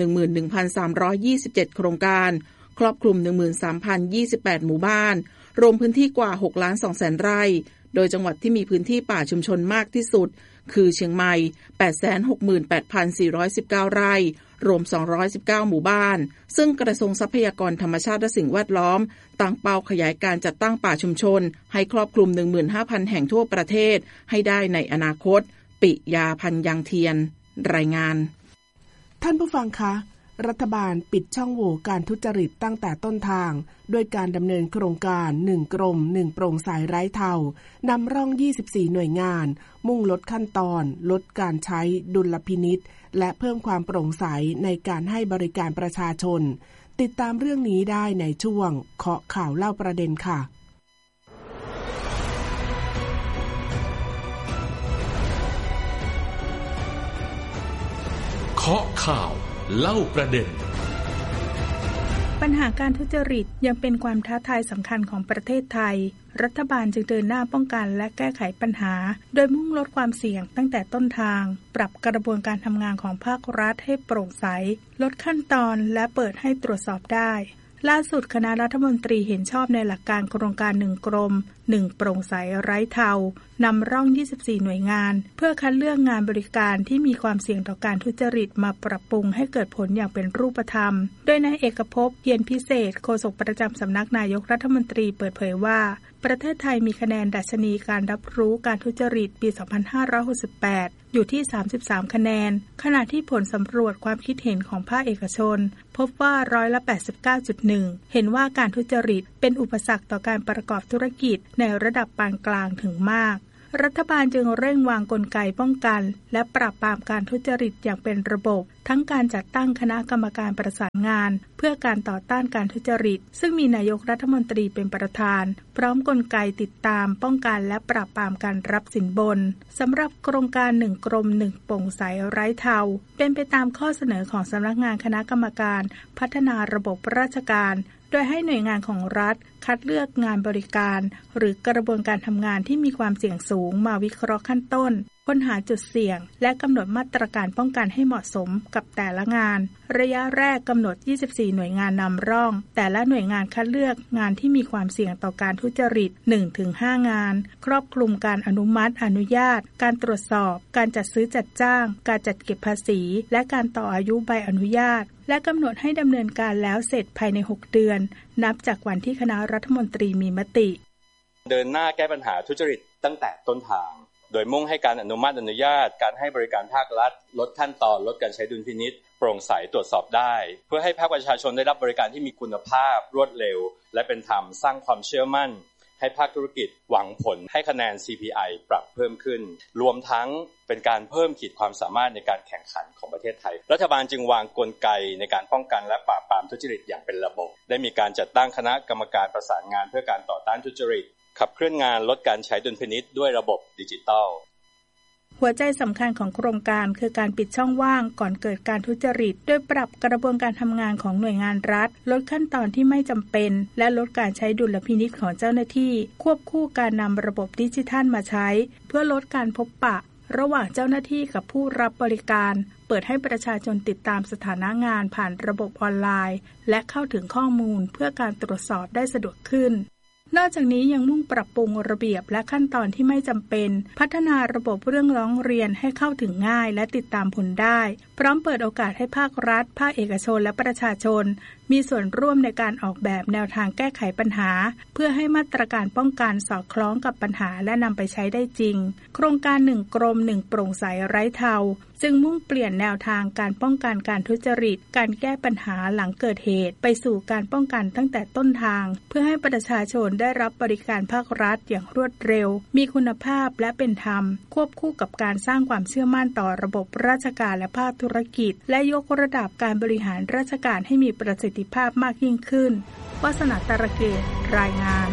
11,327 โครงการครอบคลุม 13,028 หมู่บ้านรวมพื้นที่กว่า 6,200,000 ไร่โดยจังหวัดที่มีพื้นที่ป่าชุมชนมากที่สุดคือเชียงใหม่ 868,419 ไร่รวม219หมู่บ้านซึ่งกระทรวงทรัพยากรธรรมชาติและสิ่งแวดล้อมตั้งเป้าขยายการจัดตั้งป่าชุมชนให้ครอบคลุม 15,000 แห่งทั่วประเทศให้ได้ในอนาคตปิยาพันธ์ยังเทียนรายงานท่านผู้ฟังคะรัฐบาลปิดช่องโหว่การทุจริตตั้งแต่ต้นทางด้วยการดำเนินโครงการ1กรม1โปร่งใสไร้เทานำร่อง24หน่วยงานมุ่งลดขั้นตอนลดการใช้ดุลพินิจและเพิ่มความโปร่งใสในการให้บริการประชาชนติดตามเรื่องนี้ได้ในช่วงเคาะข่าวเล่าประเด็นค่ะเคาะข่าวเล่าประเด็นปัญหาการทุจริตยังเป็นความท้าทายสำคัญของประเทศไทยรัฐบาลจึงเดินหน้าป้องกันและแก้ไขปัญหาโดยมุ่งลดความเสี่ยงตั้งแต่ต้นทางปรับกระบวนการทำงานของภาครัฐให้โปร่งใสลดขั้นตอนและเปิดให้ตรวจสอบได้ล่าสุดคณะรัฐมนตรีเห็นชอบในหลักการโครงการ1กรม1โปร่งใสไร้เทานำร่อง24หน่วยงานเพื่อคัดเลือกงานบริการที่มีความเสี่ยงต่อการทุจริตมาปรับปรุงให้เกิดผลอย่างเป็นรูปธรรมโดยนายเอกภพเพียรพิเศษโฆษกประจำสำนักนายกรัฐมนตรีเปิดเผยว่าประเทศไทยมีคะแนนดัชนีการรับรู้การทุจริตปี 2568 อยู่ที่ 33 คะแนนขณะที่ผลสำรวจความคิดเห็นของภาคเอกชนพบว่า89.1% เห็นว่าการทุจริตเป็นอุปสรรคต่อการประกอบธุรกิจในระดับปานกลางถึงมากรัฐบาลจึงเร่งวางกลไกป้องกันและปราบปรามการทุจริตอย่างเป็นระบบทั้งการจัดตั้งคณะกรรมการประสานงานเพื่อการต่อต้านการทุจริตซึ่งมีนายกรัฐมนตรีเป็นประธานพร้อมกลไกติดตามป้องกันและปราบปรามการรับสินบนสำหรับโครงการ1กรม1โปร่งใสไร้เทาเป็นไปตามข้อเสนอของสำนักงานคณะกรรมการพัฒนาระบบราชการโดยให้หน่วยงานของรัฐคัดเลือกงานบริการหรือกระบวนการทำงานที่มีความเสี่ยงสูงมาวิเคราะห์ขั้นต้นค้นหาจุดเสี่ยงและกำหนดมาตรการป้องกันให้เหมาะสมกับแต่ละงานระยะแรกกำหนด24หน่วยงานนำร่องแต่ละหน่วยงานคัดเลือกงานที่มีความเสี่ยงต่อการทุจริต 1-5 งานครอบคลุมการอนุมัติอนุญาตการตรวจสอบการจัดซื้อจัดจ้างการจัดเก็บภาษีและการต่ออายุใบอนุญาตและกำหนดให้ดำเนินการแล้วเสร็จภายใน6เดือนนับจากวันที่คณะรัฐมนตรีมีมติเดินหน้าแก้ปัญหาทุจริตตั้งแต่ต้นทางโดยมุ่งให้การอนุมัติอนุญาตการให้บริการภาครัฐลดขั้นตอนลดการใช้ดุลพินิจโปร่งใสตรวจสอบได้เพื่อให้ภาคประชาชนได้รับบริการที่มีคุณภาพรวดเร็วและเป็นธรรมสร้างความเชื่อมั่นให้ภาคธุรกิจหวังผลให้คะแนน CPI ปรับเพิ่มขึ้นรวมทั้งเป็นการเพิ่มขีดความสามารถในการแข่งขันของประเทศไทยรัฐบาลจึงวางกลไกในการป้องกันและปราบปรามทุจริตอย่างเป็นระบบได้มีการจัดตั้งคณะกรรมการประสานงานเพื่อการต่อต้านทุจริตขับเคลื่อนงานลดการใช้ดุลพินิจด้วยระบบดิจิทัลหัวใจสำคัญของโครงการคือการปิดช่องว่างก่อนเกิดการทุจริตโดยปรับกระบวนการทำงานของหน่วยงานรัฐลดขั้นตอนที่ไม่จำเป็นและลดการใช้ดุลพินิจของเจ้าหน้าที่ควบคู่การนำระบบดิจิทัลมาใช้เพื่อลดการพบปะระหว่างเจ้าหน้าที่กับผู้รับบริการเปิดให้ประชาชนติดตามสถานะงานผ่านระบบออนไลน์และเข้าถึงข้อมูลเพื่อการตรวจสอบได้สะดวกขึ้นนอกจากนี้ยังมุ่งปรับปรุงระเบียบและขั้นตอนที่ไม่จำเป็นพัฒนาระบบเรื่องร้องเรียนให้เข้าถึงง่ายและติดตามผลได้พร้อมเปิดโอกาสให้ภาครัฐภาคเอกชนและประชาชนมีส่วนร่วมในการออกแบบแนวทางแก้ไขปัญหาเพื่อให้มาตรการป้องกันสอดคล้องกับปัญหาและนำไปใช้ได้จริงโครงการ1กรม1โปร่งใสไร้เทาจึงมุ่งเปลี่ยนแนวทางการป้องกันการทุจริตการแก้ปัญหาหลังเกิดเหตุไปสู่การป้องกันตั้งแต่ต้นทางเพื่อให้ประชาชนได้รับบริการภาครัฐอย่างรวดเร็วมีคุณภาพและเป็นธรรมควบคู่กับการสร้างความเชื่อมั่นต่อระบบราชการและภาคธุรกิจและยกระดับการบริหารราชการให้มีประสิทธิภาพมากยิ่งขึ้นวาสนาตระเกตรายงาน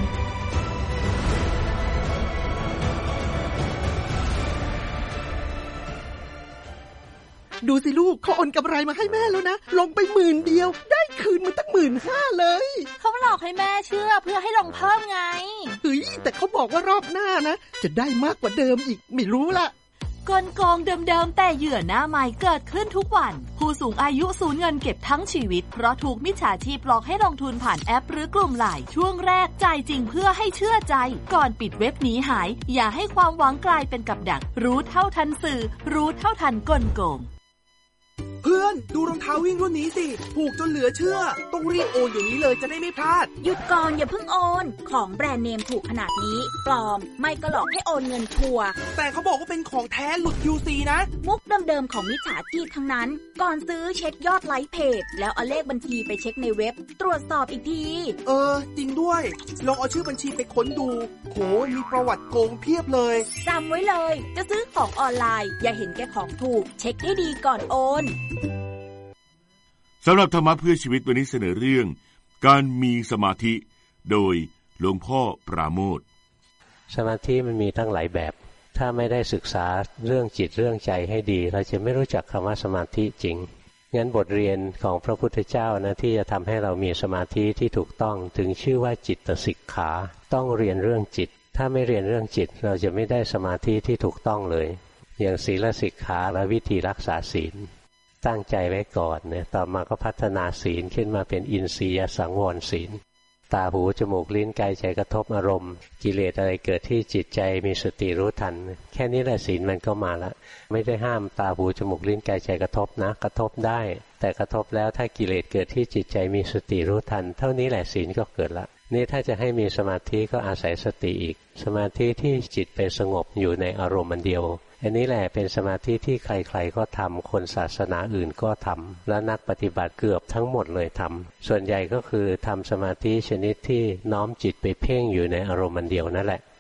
ดูสิลูกเขาโอนกำไรมาให้แม่แล้วนะลงไป10,000เดียวได้คืนมาตั้ง15,000เลยเขาหลอกให้แม่เชื่อเพื่อให้ลงเพิ่มไงเฮ้ยแต่เขาบอกว่ารอบหน้านะจะได้มากกว่าเดิมอีกไม่รู้ละกลโกงเดิมๆแต่เหยื่อหน้าใหม่เกิดขึ้นทุกวันผู้สูงอายุสูญเงินเก็บทั้งชีวิตเพราะถูกมิจฉาชีพหลอกให้ลงทุนผ่านแอปหรือกลุ่มไลน์ช่วงแรกจ่ายจริงเพื่อให้เชื่อใจก่อนปิดเว็บหนีหายอย่าให้ความหวังกลายเป็นกับดักรู้เท่าทันสื่อรู้เท่าทันกลโกงเพื่อนดูรองเท้าวิ่งรุ่นนี้สิถูกจนเหลือเชื่อต้องรีบโอนอย่างนี้เลยจะได้ไม่พลาดหยุดก่อนอย่าเพิ่งโอนของแบรนด์เนมถูกขนาดนี้ปลอมไม่ก็หลอกให้โอนเงินชัวร์แต่เขาบอกว่าเป็นของแท้หลุด QC นะมุกเดิมๆของมิจฉาชีพทั้งนั้นก่อนซื้อเช็คยอดไลค์เพจแล้วเอาเลขบัญชีไปเช็คในเว็บตรวจสอบอีกทีจริงด้วยลองเอาชื่อบัญชีไปค้นดูโหมีประวัติโกงเพียบเลยจำไว้เลยจะซื้อของออนไลน์อย่าเห็นแก่ของถูกเช็คให้ดีก่อนโอนสำหรับธรรมะเพื่อชีวิตวันนี้เสนอเรื่องการมีสมาธิโดยหลวงพ่อปราโมทย์สมาธิมันมีตั้งหลายแบบถ้าไม่ได้ศึกษาเรื่องจิตเรื่องใจให้ดีเราจะไม่รู้จักคำว่าสมาธิจริงงั้นบทเรียนของพระพุทธเจ้านะที่จะทำให้เรามีสมาธิที่ถูกต้องถึงชื่อว่าจิตสิกขาต้องเรียนเรื่องจิตถ้าไม่เรียนเรื่องจิตเราจะไม่ได้สมาธิที่ถูกต้องเลยอย่างศีลสิกขาและวิธีรักษาศีลตั้งใจไว้ก่อนเนี่ยต่อมาก็พัฒนาศีลขึ้นมาเป็นอินทรียสังวรศีลตาหูจมูกลิ้นกายใจกระทบอารมณ์กิเลสอะไรเกิดที่จิตใจมีสติรู้ทันแค่นี้แหละศีลมันก็มาละไม่ได้ห้ามตาหูจมูกลิ้นกายใจกระทบนะกระทบได้แต่กระทบแล้วถ้ากิเลสเกิดที่จิตใจมีสติรู้ทันเท่านี้แหละศีลก็เกิดละนี่ถ้าจะให้มีสมาธิก็อาศัยสติอีกสมาธิที่จิตเป็นสงบอยู่ในอารมณ์เดียวอันนี้แหละเป็นสมาธิที่ใครๆก็ทำคนศาสนาอื่นก็ทำและนักปฏิบัติเกือบทั้งหมดเลยทำส่วนใหญ่ก็คือทำสมาธิชนิดที่น้อมจิตไปเพ่งอยู่ในอารมณ์เดียวนั่นแหละ